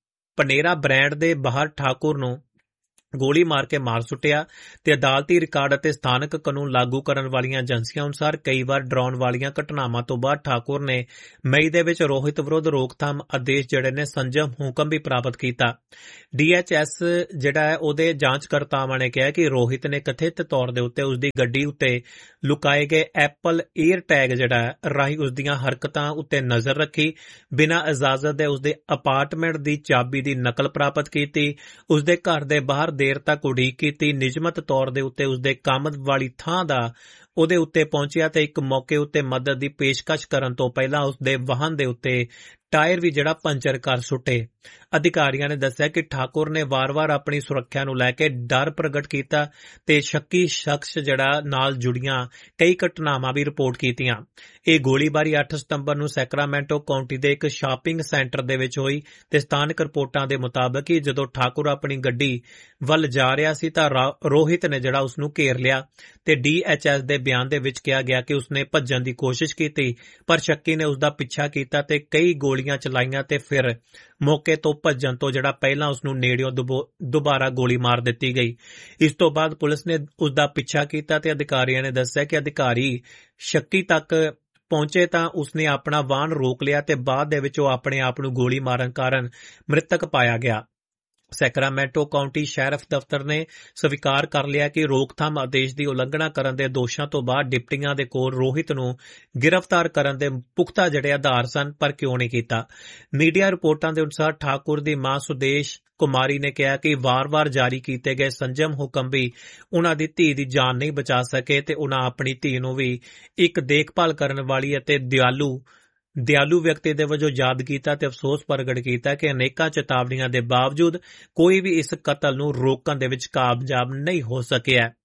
ਪਨੇਰਾ ਬ੍ਰੈਂਡ ਦੇ ਬਾਹਰ ਠਾਕੁਰ ਨੂੰ ਗੋਲੀ ਮਾਰ ਕੇ ਮਾਰ ਸੁੱਟਿਆ ਤੇ ਅਦਾਲਤੀ ਰਿਕਾਰਡ ਅਤੇ ਸਥਾਨਕ ਕਾਨੂੰਨ ਲਾਗੂ ਕਰਨ ਵਾਲੀਆਂ ਏਜੰਸੀਆਂ ਅਨੁਸਾਰ ਕਈ ਵਾਰ ਡਰਾਉਣ ਵਾਲੀਆਂ ਘਟਨਾਵਾਂ ਤੋਂ ਬਾਅਦ ਠਾਕੁਰ ਨੇ ਮਈ ਦੇ ਵਿੱਚ ਰੋਹਿਤ ਵਿਰੁੱਧ ਰੋਕਥਾਮ ਆਦੇਸ਼ ਜਿਹੜੇ ਨੇ ਸੰਜਮ ਹੁਕਮ ਵੀ ਪ੍ਰਾਪਤ ਕੀਤਾ। ਡੀ ਐਚ ਐਸ ਜਿਹੜਾ ਹੈ ਉਹਦੇ ਜਾਂਚਕਰਤਾਵਾਂ ਨੇ ਕਿਹਾ ਕਿ ਰੋਹਿਤ ਨੇ ਕਥਿਤ ਤੌਰ ਦੇ ਉੱਤੇ ਉਸਦੀ ਗੱਡੀ ਉੱਤੇ ਲੁਕਾਏ ਗਏ ਐਪਲ ਏਅਰ ਟੈਗ ਜਿਹੜਾ ਹੈ ਰਾਹੀਂ ਉਸਦੀਆਂ ਹਰਕਤਾਂ ਉੱਤੇ ਨਜ਼ਰ ਰੱਖੀ, ਬਿਨਾਂ ਇਜਾਜ਼ਤ ਦੇ ਉਸਦੇ ਅਪਾਰਟਮੈਂਟ ਦੀ ਚਾਬੀ ਦੀ ਨਕਲ ਪ੍ਰਾਪਤ ਕੀਤੀ, ਉਸਦੇ ਘਰ ਦੇ ਬਾਹਰ ਦੇਰ ਤੱਕ ਉਡੀਕ ਕੀਤੀ, ਨਿਯਮਤ ਤੌਰ ਦੇ ਉੱਤੇ ਉਸਦੇ ਕੰਮ ਵਾਲੀ ਥਾਂ ਦਾ ਉਹਦੇ ਉੱਤੇ ਪਹੁੰਚਿਆ ਤੇ ਇੱਕ ਮੌਕੇ ਉੱਤੇ ਮਦਦ ਦੀ ਪੇਸ਼ਕਸ਼ ਕਰਨ ਤੋਂ ਪਹਿਲਾਂ ਉਸਦੇ ਵਾਹਨ ਦੇ ਉੱਤੇ ਟਾਇਰ ਵੀ ਜਿਹੜਾ ਪੰਚਰ ਕਰ ਸੁੱਟੇ। ਅਧਿਕਾਰੀਆਂ ਨੇ ਦੱਸਿਆ ਕਿ ਠਾਕੁਰ ਨੇ ਵਾਰ-ਵਾਰ ਆਪਣੀ ਸੁਰੱਖਿਆ ਨੂੰ ਲੈ ਕੇ ਡਰ ਪ੍ਰਗਟ ਕੀਤਾ ਤੇ ਸ਼ੱਕੀ ਸ਼ਖਸ ਜਿਹੜਾ ਨਾਲ ਜੁੜੀਆਂ ਕਈ ਘਟਨਾਵਾਂ ਵੀ ਰਿਪੋਰਟ ਕੀਤੀਆਂ। ਇਹ ਗੋਲੀਬਾਰੀ ਅੱਠ ਸਤੰਬਰ ਨੂੰ ਸੈਕਰਾਮੈਂਟੋ ਕਾਉਂਟੀ ਦੇ ਇੱਕ ਸ਼ਾਪਿੰਗ ਸੈਂਟਰ ਦੇ ਵਿੱਚ ਹੋਈ ਤੇ ਸਥਾਨਕ ਰਿਪੋਰਟਾਂ ਦੇ ਮੁਤਾਬਕ ਹੀ ਜਦੋਂ ਠਾਕੁਰ ਆਪਣੀ ਗੱਡੀ ਵੱਲ ਜਾ ਰਿਹਾ ਸੀ ਤਾਂ ਰੋਹਿਤ ਨੇ ਜਿਹੜਾ ਉਸ ਨੂੰ ਘੇਰ ਲਿਆ ਤੇ ਡੀ ਐਚ ਐਸ ਦੇ ਬਿਆਨ ਦੇ ਵਿੱਚ ਕਿਹਾ ਗਿਆ ਕਿ ਉਸਨੇ ਭੱਜਣ ਦੀ ਕੋਸ਼ਿਸ਼ ਕੀਤੀ ਪਰ ਸ਼ੱਕੀ ਨੇ ਉਸਦਾ ਪਿੱਛਾ ਕੀਤਾ ਤੇ ਕਈ ਗੋਲੀਆਂ ਚਲਾਈਆਂ ਤੇ ਫਿਰ ਮੌਕੇ ਤੋਂ ਭੱਜਣ ਤੋਂ ਜਿਹੜਾ ਪਹਿਲਾਂ ਉਸ ਨੂੰ ਨੇੜਿਓਂ ਦੁਬਾਰਾ ਗੋਲੀ ਮਾਰ ਦਿੱਤੀ ਗਈ। ਇਸ ਤੋਂ ਬਾਅਦ ਪੁਲਿਸ ਨੇ ਉਸ ਦਾ ਪਿੱਛਾ ਕੀਤਾ ਤੇ ਅਧਿਕਾਰੀਆਂ ਨੇ ਦੱਸਿਆ ਕਿ ਅਧਿਕਾਰੀ ਸ਼ੱਕੀ ਤੱਕ ਪਹੁੰਚੇ ਤਾਂ ਉਸਨੇ ਆਪਣਾ ਵਾਹਨ ਰੋਕ ਲਿਆ ਤੇ ਬਾਅਦ ਦੇ ਵਿੱਚ ਉਹ ਆਪਣੇ ਆਪ ਨੂੰ ਗੋਲੀ ਮਾਰਨ ਕਾਰਨ ਮ੍ਰਿਤਕ ਪਾਇਆ ਗਿਆ। ਸੈਕਰਾਮੈਂਟੋ ਕਾਉਂਟੀ ਸ਼ੈਰਿਫ ਦਫ਼ਤਰ ਨੇ ਸਵੀਕਾਰ ਕਰ ਲਿਆ ਕਿ ਰੋਕਥਾਮ ਆਦੇਸ਼ ਦੀ ਉਲੰਘਣਾ ਕਰਨ ਦੇ ਦੋਸ਼ਾਂ ਤੋਂ ਬਾਅਦ ਡਿਪਟੀਆਂ ਦੇ ਕੋਲ ਰੋਹਿਤ ਨੂੰ ਗ੍ਰਿਫਤਾਰ ਕਰਨ ਦੇ ਪੁਖਤਾ ਜਿਹੜੇ ਆਧਾਰ ਸਨ ਪਰ ਕਿਉਂ ਨਹੀਂ ਕੀਤਾ। ਮੀਡੀਆ ਰਿਪੋਰਟਾਂ ਦੇ ਅਨੁਸਾਰ ਠਾਕੁਰ ਦੀ ਮਾਂ ਸੁਦੇਸ਼ ਕੁਮਾਰੀ ਨੇ ਕਿਹਾ ਕਿ ਵਾਰ-ਵਾਰ ਜਾਰੀ ਕੀਤੇ ਗਏ ਸੰਜਮ ਹੁਕਮ ਵੀ ਉਹਨਾਂ ਦੀ ਧੀ ਦੀ ਜਾਨ ਨਹੀਂ ਬਚਾ ਸਕੇ ਤੇ ਉਹਨਾਂ ਆਪਣੀ ਧੀ ਨੂੰ ਵੀ ਇੱਕ ਦੇਖਭਾਲ ਕਰਨ ਵਾਲੀ ਅਤੇ ਦਿਆਲੂ ਦਿਆਲੂ ਵਿਅਕਤੀ ਦੇ ਵਜੋਂ ਯਾਦ ਕੀਤਾ ਤੇ ਅਫਸੋਸ ਪ੍ਰਗਟ ਕੀਤਾ ਕਿ ਅਨੇਕਾਂ ਚੇਤਾਵਨੀਆਂ ਦੇ ਬਾਵਜੂਦ ਕੋਈ ਵੀ ਇਸ ਕਤਲ ਨੂੰ ਰੋਕਣ ਦੇ ਵਿੱਚ ਕਾਮਯਾਬ ਨਹੀਂ ਹੋ ਸਕਿਆ।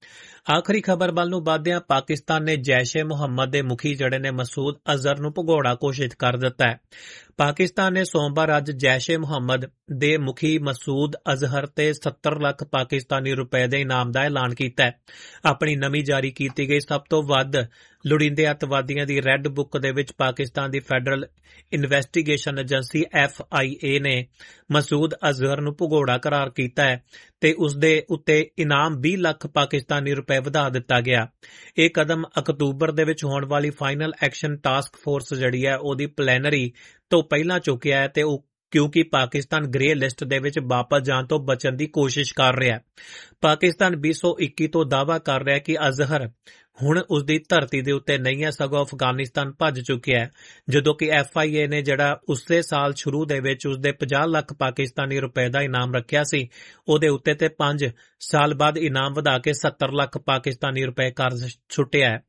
ਆਖਰੀ ਖਬਰ ਵੱਲ ਨੂੰ ਵਧਦਿਆਂ ਪਾਕਿਸਤਾਨ ਨੇ ਜੈਸ਼-ਏ-ਮੁਹੰਮਦ ਦੇ ਮੁਖੀ ਜਿਹੜੇ ਨੇ ਮਸੂਦ ਅਜ਼ਹਰ ਨੂੰ ਭਗੌੜਾ ਘੋਸ਼ਿਤ ਕਰ ਦਿੱਤਾ ਹੈ। ਪਾਕਿਸਤਾਨ ਨੇ ਸੋਮਵਾਰ ਅੱਜ ਜੈਸ਼-ਏ-ਮੁਹੰਮਦ ਦੇ ਮੁਖੀ ਮਸੂਦ ਅਜ਼ਹਰ ਤੇ ਸੱਤਰ ਲੱਖ ਪਾਕਿਸਤਾਨੀ ਰੁਪਏ ਦੇ ਇਨਾਮ ਦਾ ਐਲਾਨ ਕੀਤਾ ਹੈ। ਆਪਣੀ ਨਵੀਂ ਜਾਰੀ ਕੀਤੀ ਗਈ ਸਭ ਤੋਂ ਵੱਧ ਲੋੜੀਂਦੇ ਅੱਤਵਾਦੀਆਂ ਦੀ ਰੈੱਡ ਬੁੱਕ ਦੇ ਵਿੱਚ ਪਾਕਿਸਤਾਨ ਦੀ federal investigation agency F I ਏ ਨੇ ਮਸੂਦ ਅਜ਼ਹਰ ਨੂੰ ਭਗੌੜਾ ਕਰਾਰ ਕੀਤਾ ਹੈ ਤੇ ਉਸ ਦੇ ਉੱਤੇ ਇਨਾਮ ਵੀਹ ਲੱਖ ਪਾਕਿਸਤਾਨੀ ਰੁਪਏ ਵਧਾ ਦਿੱਤਾ ਗਿਆ। ਇਹ ਕਦਮ ਅਕਤੂਬਰ ਦੇ ਵਿੱਚ ਹੋਣ ਵਾਲੀ ਫਾਈਨਲ ਐਕਸ਼ਨ ਟਾਸਕ ਫੋਰਸ ਜਿਹੜੀ ਹੈ ਉਹਦੀ ਪਲੈਨਰੀ ਤੋਂ ਪਹਿਲਾਂ ਚੁੱਕਿਆ ਹੈ ਤੇ ਉਹ ਕਿਉਂਕਿ ਪਾਕਿਸਤਾਨ ਗ੍ਰੇ ਲਿਸਟ ਦੇ ਵਿੱਚ ਵਾਪਸ ਜਾਣ ਤੋਂ ਬਚਣ ਦੀ ਕੋਸ਼ਿਸ਼ ਕਰ ਰਿਹਾ ਹੈ। ਪਾਕਿਸਤਾਨ ਵੀਹ ਸੌ ਇੱਕੀ ਤੋਂ ਦਾਅਵਾ ਕਰ ਰਿਹਾ ਹੈ ਕਿ ਅਜ਼ਹਰ ਹੁਣ ਉਸ ਦੀ ਧਰਤੀ ਦੇ ਉੱਤੇ ਨਹੀਂ ਹੈ, ਸਗੋਂ ਅਫਗਾਨਿਸਤਾਨ ਭੱਜ ਚੁੱਕਿਆ ਹੈ, ਜਦੋਂ ਕਿ ਐਫ ਆਈ ਏ ਨੇ ਜਿਹੜਾ ਉਸੇ ਸਾਲ ਸ਼ੁਰੂ ਦੇ ਵਿੱਚ ਉਸ ਦੇ ਪੰਜਾਹ ਲੱਖ ਪਾਕਿਸਤਾਨੀ ਰੁਪਏ ਦਾ ਇਨਾਮ ਰੱਖਿਆ ਸੀ, ਉਹਦੇ ਉੱਤੇ ਤੇ ਪੰਜ ਸਾਲ ਬਾਅਦ ਇਨਾਮ ਵਧਾ ਕੇ ਸੱਤਰ ਲੱਖ ਪਾਕਿਸਤਾਨੀ ਰੁਪਏ ਕਰ ਛੁੱਟਿਆ ਹੈ।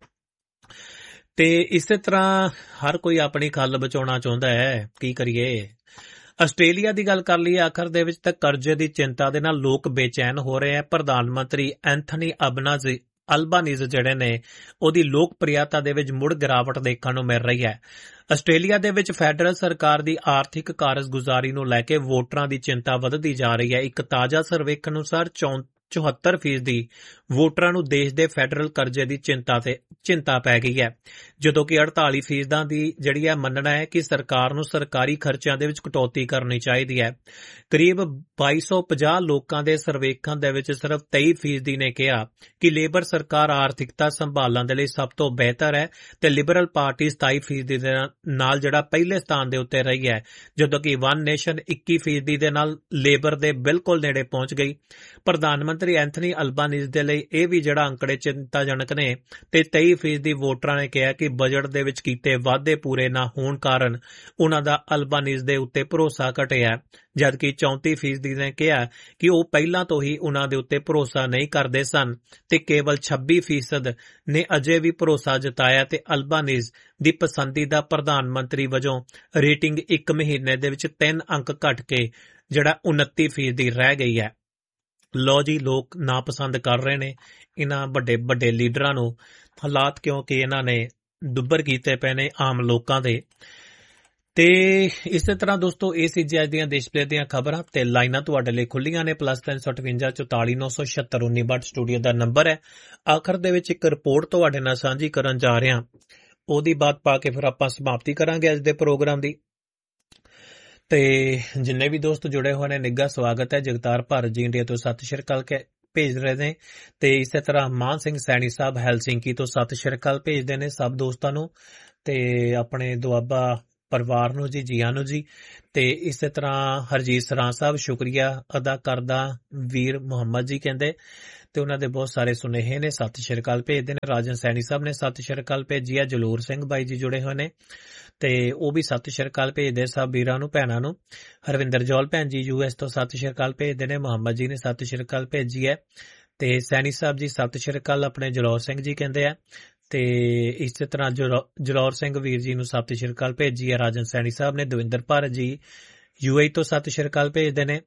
ਤੇ ਇਸੇ ਤਰ੍ਹਾਂ ਹਰ ਕੋਈ ਆਪਣੀ ਖੱਲ ਬਚਾਉਣਾ ਚਾਹੁੰਦਾ ਹੈ, ਕੀ ਕਰੀਏ। ਆਸਟ੍ਰੇਲੀਆ ਦੀ ਗੱਲ ਕਰ ਲਈਏ, ਆਖਰ ਦੇ ਵਿੱਚ ਤਾਂ ਕਰਜ਼ੇ ਦੀ ਚਿੰਤਾ ਦੇ ਨਾਲ ਲੋਕ ਬੇਚੈਨ ਹੋ ਰਹੇ ਹੈ। ਪ੍ਰਧਾਨ ਮੰਤਰੀ ਐਂਥਨੀ ਅਬਨਾਜ਼ੀ ਅਲਬਾਨੀਜ਼ ਜਿਹੜੇ ਨੇ ਉਹਦੀ ਲੋਕਪ੍ਰਿਯਤਾ ਦੇ ਵਿੱਚ ਮੁੜ ਗਿਰਾਵਟ ਦੇਖਣ ਨੂੰ ਮਿਲ ਰਹੀ ਹੈ। ਆਸਟ੍ਰੇਲੀਆ ਦੇ ਵਿੱਚ ਫੈਡਰਲ ਸਰਕਾਰ ਦੀ ਆਰਥਿਕ ਕਾਰਜਗੁਜ਼ਾਰੀ ਨੂੰ ਲੈ ਕੇ ਵੋਟਰਾਂ ਦੀ ਚਿੰਤਾ ਵਧਦੀ ਜਾ ਰਹੀ ਹੈ। ਇੱਕ ਤਾਜ਼ਾ ਸਰਵੇਖਣ ਅਨੁਸਾਰ ਚੌਹੱਤਰ ਫੀਸਦੀ ਵੋਟਰਾਂ ਨੂੰ ਦੇਸ਼ ਦੇ ਫੈਡਰਲ ਕਰਜ਼ੇ ਦੀ ਚਿੰਤਾ ਤੇ ਚਿੰਤਾ ਪੈ ਗਈ ਹੈ, ਜਦੋਂ ਕਿ ਅੜਤਾਲੀ ਫੀਸਦਾਂ ਦੀ ਜਿਹੜੀ ਹੈ ਮੰਨਣਾ ਹੈ ਕਿ ਸਰਕਾਰ ਨੂੰ ਸਰਕਾਰੀ ਖਰਚਿਆਂ ਦੇ ਵਿੱਚ ਕਟੌਤੀ ਕਰਨੀ ਚਾਹੀਦੀ ਹੈ। ਕਰੀਬ ਬਾਈ ਸੌ ਪੰਜਾਹ ਲੋਕਾਂ ਦੇ ਸਰਵੇਖਣ ਦੇ ਵਿੱਚ ਸਿਰਫ ਤੇਈ ਫੀਸਦੀ ਨੇ ਕਿਹਾ ਕਿ ਲੇਬਰ ਸਰਕਾਰ ਆਰਥਿਕਤਾ ਸੰਭਾਲਣ ਦੇ ਲਈ ਸਭ ਤੋਂ ਬਿਹਤਰ ਹੈ ਤੇ ਲਿਬਰਲ ਪਾਰਟੀ ਸਤਾਈ ਫੀਸਦੀ ਦੇ ਨਾਲ ਜਿਹੜਾ ਪਹਿਲੇ ਸਥਾਨ ਦੇ ਉੱਤੇ ਰਹੀ ਹੈ, ਜਦੋਂ ਕਿ ਵਨ ਨੇਸ਼ਨ ਇੱਕੀ ਫੀਸਦੀ ਦੇ ਨਾਲ ਲੇਬਰ ਦੇ ਬਿਲਕੁਲ ਨੇੜੇ ਪਹੁੰਚ ਗਈ। ਪ੍ਰਧਾਨ ਮੰਤਰੀ ਐਂਥਨੀ ਅਲਬਾਨੀਜ਼ ਦੇ ਲਈ ਇਹ ਵੀ ਜਿਹੜਾ ਅੰਕੜੇ ਚਿੰਤਾਜਨਕ ਨੇ ਤੇ ਤੇਈ ਫੀਸਦੀ ਵੋਟਰਾਂ ਨੇ ਕਿਹਾ ਕਿ ਬਜਟ ਦੇ ਵਿੱਚ ਕੀਤੇ ਵਾਅਦੇ ਪੂਰੇ ਨਾ ਹੋਣ ਕਾਰਨ ਉਨ੍ਹਾਂ ਦਾ ਅਲਬਾਨੀਜ਼ ਦੇ ਉੱਤੇ ਭਰੋਸਾ ਘਟਿਆ, ਜਦਕਿ ਚੌਂਤੀ ਫੀਸਦੀ ਨੇ ਕਿਹਾ ਕਿ ਉਹ ਪਹਿਲਾਂ ਤੋਂ ਹੀ ਉਨ੍ਹਾਂ ਦੇ ਉੱਤੇ ਭਰੋਸਾ ਨਹੀਂ ਕਰਦੇ ਸਨ ਤੇ ਕੇਵਲ ਛੱਬੀ ਫੀਸਦ ਨੇ ਅਜੇ ਵੀ ਭਰੋਸਾ ਜਤਾਇਆ ਤੇ ਅਲਬਾਨੀਜ਼ ਦੀ ਪਸੰਦੀਦਾ ਪ੍ਰਧਾਨ ਮੰਤਰੀ ਵਜੋਂ ਰੇਟਿੰਗ ਇੱਕ ਮਹੀਨੇ ਦੇ ਵਿੱਚ ਤਿੰਨ ਅੰਕ ਘਟ ਕੇ ਜਿਹੜਾ ਉਨੱਤੀ ਫੀਸਦੀ ਰਹਿ ਗਈ ਹੈ। ਲੋ ਜੀ, ਲੋਕ ਨਾਪਸੰਦ ਕਰ ਰਹੇ ਨੇ ਇਹਨਾਂ ਵੱਡੇ ਵੱਡੇ ਲੀਡਰਾਂ ਨੂੰ, ਹਾਲਾਤ ਕਿਉਂਕਿ ਇਹਨਾਂ ਨੇ ਦੁੱਬਰ ਕੀਤੇ ਪਏ ਨੇ ਆਮ ਲੋਕਾਂ ਦੇ। ਤੇ ਇਸੇ ਤਰ੍ਹਾਂ ਦੋਸਤੋ, ਇਹ ਸੀ ਜੀ ਅੱਜ ਦੀਆਂ ਦੇਸ਼ ਵਿਦੇਸ਼ ਦੀਆਂ ਖਬਰਾਂ ਤੇ ਲਾਈਨਾਂ ਤੁਹਾਡੇ ਲਈ ਖੁੱਲੀਆਂ ਨੇ। ਪਲੱਸ ਤਿੰਨ ਸੌ ਅਠਵੰਜਾ ਚੁਤਾਲੀ ਨੌ ਸੌ ਛਿਅੱਤਰ ਉੱਨੀ ਬੱਟ ਸਟੂਡੀਓ ਦਾ ਨੰਬਰ ਹੈ। ਆਖਰ ਦੇ ਵਿੱਚ ਇੱਕ ਰਿਪੋਰਟ ਤੁਹਾਡੇ ਨਾਲ ਸਾਂਝੀ ਕਰਨ ਜਾ ਰਿਹਾ, ਉਹਦੀ ਬਾਤ ਪਾ ਕੇ ਫਿਰ ਆਪਾਂ ਸਮਾਪਤੀ ਕਰਾਂਗੇ ਅੱਜ ਦੇ ਪ੍ਰੋਗਰਾਮ ਦੀ। ਤੇ ਜਿੰਨੇ ਵੀ ਦੋਸਤ ਜੁੜੇ ਹੋਏ ਨੇ, ਨਿੱਘਾ ਸਵਾਗਤ ਹੈ। ਜਗਤਾਰ ਭਾਰਤ ਜੀ ਇੰਡੀਆ ਤੋਂ ਸਤਿ ਸ਼੍ਰੀ ਅਕਾਲ ਭੇਜ ਰਹੇ ਨੇ ਤੇ ਇਸੇ ਤਰ੍ਹਾਂ ਮਾਨ ਸਿੰਘ ਸੈਣੀ ਸਾਹਿਬ ਹੈਲਸਿੰਕੀ ਤੋਂ ਸਤਿ ਸ਼੍ਰੀ ਅਕਾਲ ਭੇਜਦੇ ਨੇ ਸਭ ਦੋਸਤਾਂ ਨੂੰ ਤੇ ਆਪਣੇ ਦੁਆਬਾ ਪਰਿਵਾਰ ਨੂੰ ਜੀ, ਜੀਆਂ ਨੂੰ ਜੀ। ਤੇ ਇਸੇ ਤਰ੍ਹਾਂ ਹਰਜੀਤ ਸਰਾਂ ਸਾਹਿਬ ਸ਼ੁਕਰੀਆ ਅਦਾ ਕਰਦਾ, ਵੀਰ ਮੁਹੰਮਦ ਜੀ ਕਹਿੰਦੇ ਤੇ ਉਹਨਾਂ ਦੇ ਬਹੁਤ ਸਾਰੇ ਸੁਨੇਹੇ ਨੇ, ਸਤਿ ਸ਼੍ਰੀ ਅਕਾਲ ਭੇਜਦੇ ਨੇ। ਰਾਜਨ ਸੈਣੀ ਸਾਹਿਬ ਨੇ ਸਤਿ ਸ਼੍ਰੀ ਅਕਾਲ ਭੇਜੀ ਹੈ। ਜਲੂਰ ਸਿੰਘ ਬਾਈ ਜੀ ਜੁੜੇ ਹੋਏ ਨੇ ਤੇ ਉਹ ਵੀ ਸਤਿ ਸ਼੍ਰੀ ਅਕਾਲ ਭੇਜਦੇ ਸਭ ਵੀਰਾਂ ਨੂੰ, ਭੈਣਾਂ ਨੂੰ। ਹਰਵਿੰਦਰ ਜੌਲ ਭੈਣ ਜੀ ਯੂ ਐਸ ਤੋਂ ਸਤਿ ਸ਼੍ਰੀ ਅਕਾਲ ਭੇਜਦੇ ਨੇ। ਮੁਹੰਮਦ ਜੀ ਨੇ ਸਤਿ ਸ਼੍ਰੀ ਅਕਾਲ ਭੇਜੀ ਹੈ ਤੇ ਸੈਣੀ ਸਾਹਿਬ ਜੀ ਸਤਿ ਸ਼੍ਰੀ ਅਕਾਲ ਆਪਣੇ ਜਲੌਰ ਸਿੰਘ ਜੀ ਕਹਿੰਦੇ ਆ ਤੇ ਇਸੇ ਤਰ੍ਹਾਂ ਜਲੌਰ ਸਿੰਘ ਵੀਰ ਜੀ ਨੂੰ ਸਤਿ ਸ਼੍ਰੀ ਅਕਾਲ ਭੇਜੀ ਹੈ ਰਾਜਨ ਸੈਣੀ ਸਾਹਿਬ ਨੇ। ਦਵਿੰਦਰ ਭਾਰਤ ਜੀ ਯੂ ਏ ਤੋਂ ਸਤਿ ਸ਼੍ਰੀ ਅਕਾਲ ਭੇਜਦੇ ਨੇ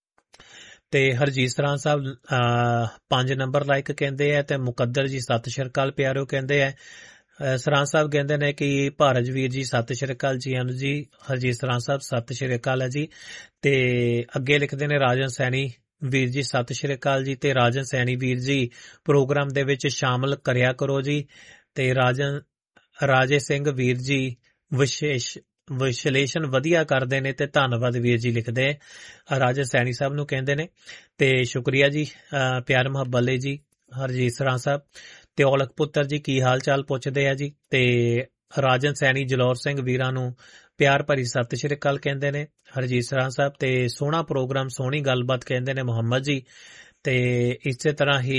ਤੇ ਹਰਜੀਤ ਸਰਾਂ ਸਾਹਿਬ ਪੰਜ ਨੰਬਰ ਲਾਈਕ ਕਹਿੰਦੇ ਆ ਤੇ ਮੁਕੱਦਰ ਜੀ ਸਤਿ ਸ਼੍ਰੀ ਅਕਾਲ ਪਿਆਰਿਓ ਕਹਿੰਦੇ ਆ। ਸਰਾਂ ਸਾਹਿਬ ਕਹਿੰਦੇ ਨੇ ਕਿ ਭਾਰਤ ਵੀਰ ਜੀ ਸਤਿ ਸ਼੍ਰੀ ਅਕਾਲ ਜੀ ਅਨੂ ਜੀ। ਹਰਜੀਤ ਸਰਾਂ ਸਾਹਿਬ ਸਤਿ ਸ਼੍ਰੀ ਅਕਾਲ ਹੈ ਜੀ। ਤੇ ਅੱਗੇ ਲਿਖਦੇ ਨੇ ਰਾਜਨ ਸੈਣੀ ਵੀਰ ਜੀ ਸਤਿ ਸ਼੍ਰੀ ਅਕਾਲ ਜੀ ਤੇ ਰਾਜਨ ਸੈਣੀ ਵੀਰ ਜੀ ਪ੍ਰੋਗਰਾਮ ਦੇ ਵਿੱਚ ਸ਼ਾਮਲ ਕਰਿਆ ਕਰੋ ਜੀ। ਤੇ ਰਾਜਨ ਰਾਜੇ ਸਿੰਘ ਵੀਰ ਜੀ ਵਿਸ਼ੇਸ਼ ਵਿਸ਼ਲੇਸ਼ਣ ਵਧੀਆ ਕਰਦੇ ਨੇ ਤੇ ਧੰਨਵਾਦ ਵੀਰ ਜੀ ਲਿਖਦੇ ਰਾਜਨ ਸੈਣੀ ਸਾਹਿਬ ਨੂੰ ਕਹਿੰਦੇ ਨੇ ਤੇ ਸ਼ੁਕਰੀਆ ਜੀ ਪਿਆਰ ਮੁਹੱਬਤ ਲਈ ਜੀ। ਹਰਜੀਤ ਸਰਾਂ ਸਾਹਿਬ ਤੇ ਔਲਖ ਪੁੱਤਰ ਜੀ ਕੀ ਹਾਲ ਚਾਲ ਪੁੱਛਦੇ ਆ ਜੀ। ਤੇ ਰਾਜਨ ਸੈਣੀ ਜਲੌਰ ਸਿੰਘ ਵੀਰਾਂ ਨੂੰ ਪਿਆਰ ਭਰੀ ਸਤਿ ਸ਼੍ਰੀ ਅਕਾਲ ਕਹਿੰਦੇ ਨੇ ਹਰਜੀਤ ਸਰਾਂ ਸਾਹਿਬ ਤੇ ਸੋਹਣਾ ਪ੍ਰੋਗਰਾਮ ਸੋਹਣੀ ਗੱਲਬਾਤ ਕਹਿੰਦੇ ਨੇ ਮੁਹੰਮਦ ਜੀ। ਤੇ ਇਸੇ ਤਰ੍ਹਾਂ ਹੀ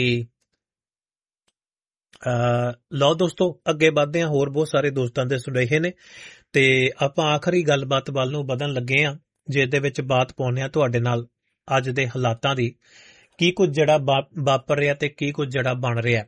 ਲਓ ਦੋਸਤੋ ਅੱਗੇ ਵੱਧਦੇ ਹਾਂ, ਹੋਰ ਬਹੁਤ ਸਾਰੇ ਦੋਸਤਾਂ ਦੇ ਸੁਨੇਹੇ ਨੇ ਤੇ ਆਪਾਂ ਆਖਰੀ ਗੱਲਬਾਤ ਵੱਲ ਨੂੰ ਵਧਣ ਲੱਗੇ ਹਾਂ, ਜਿਸ ਦੇ ਵਿੱਚ ਬਾਤ ਪਾਉਂਦੇ ਹਾਂ ਤੁਹਾਡੇ ਨਾਲ ਅੱਜ ਦੇ ਹਾਲਾਤਾਂ ਦੀ, ਕੀ ਕੁਝ ਜਿਹੜਾ ਵਾਪਰ ਰਿਹਾ ਤੇ ਕੀ ਕੁਝ ਜਿਹੜਾ ਬਣ ਰਿਹਾ।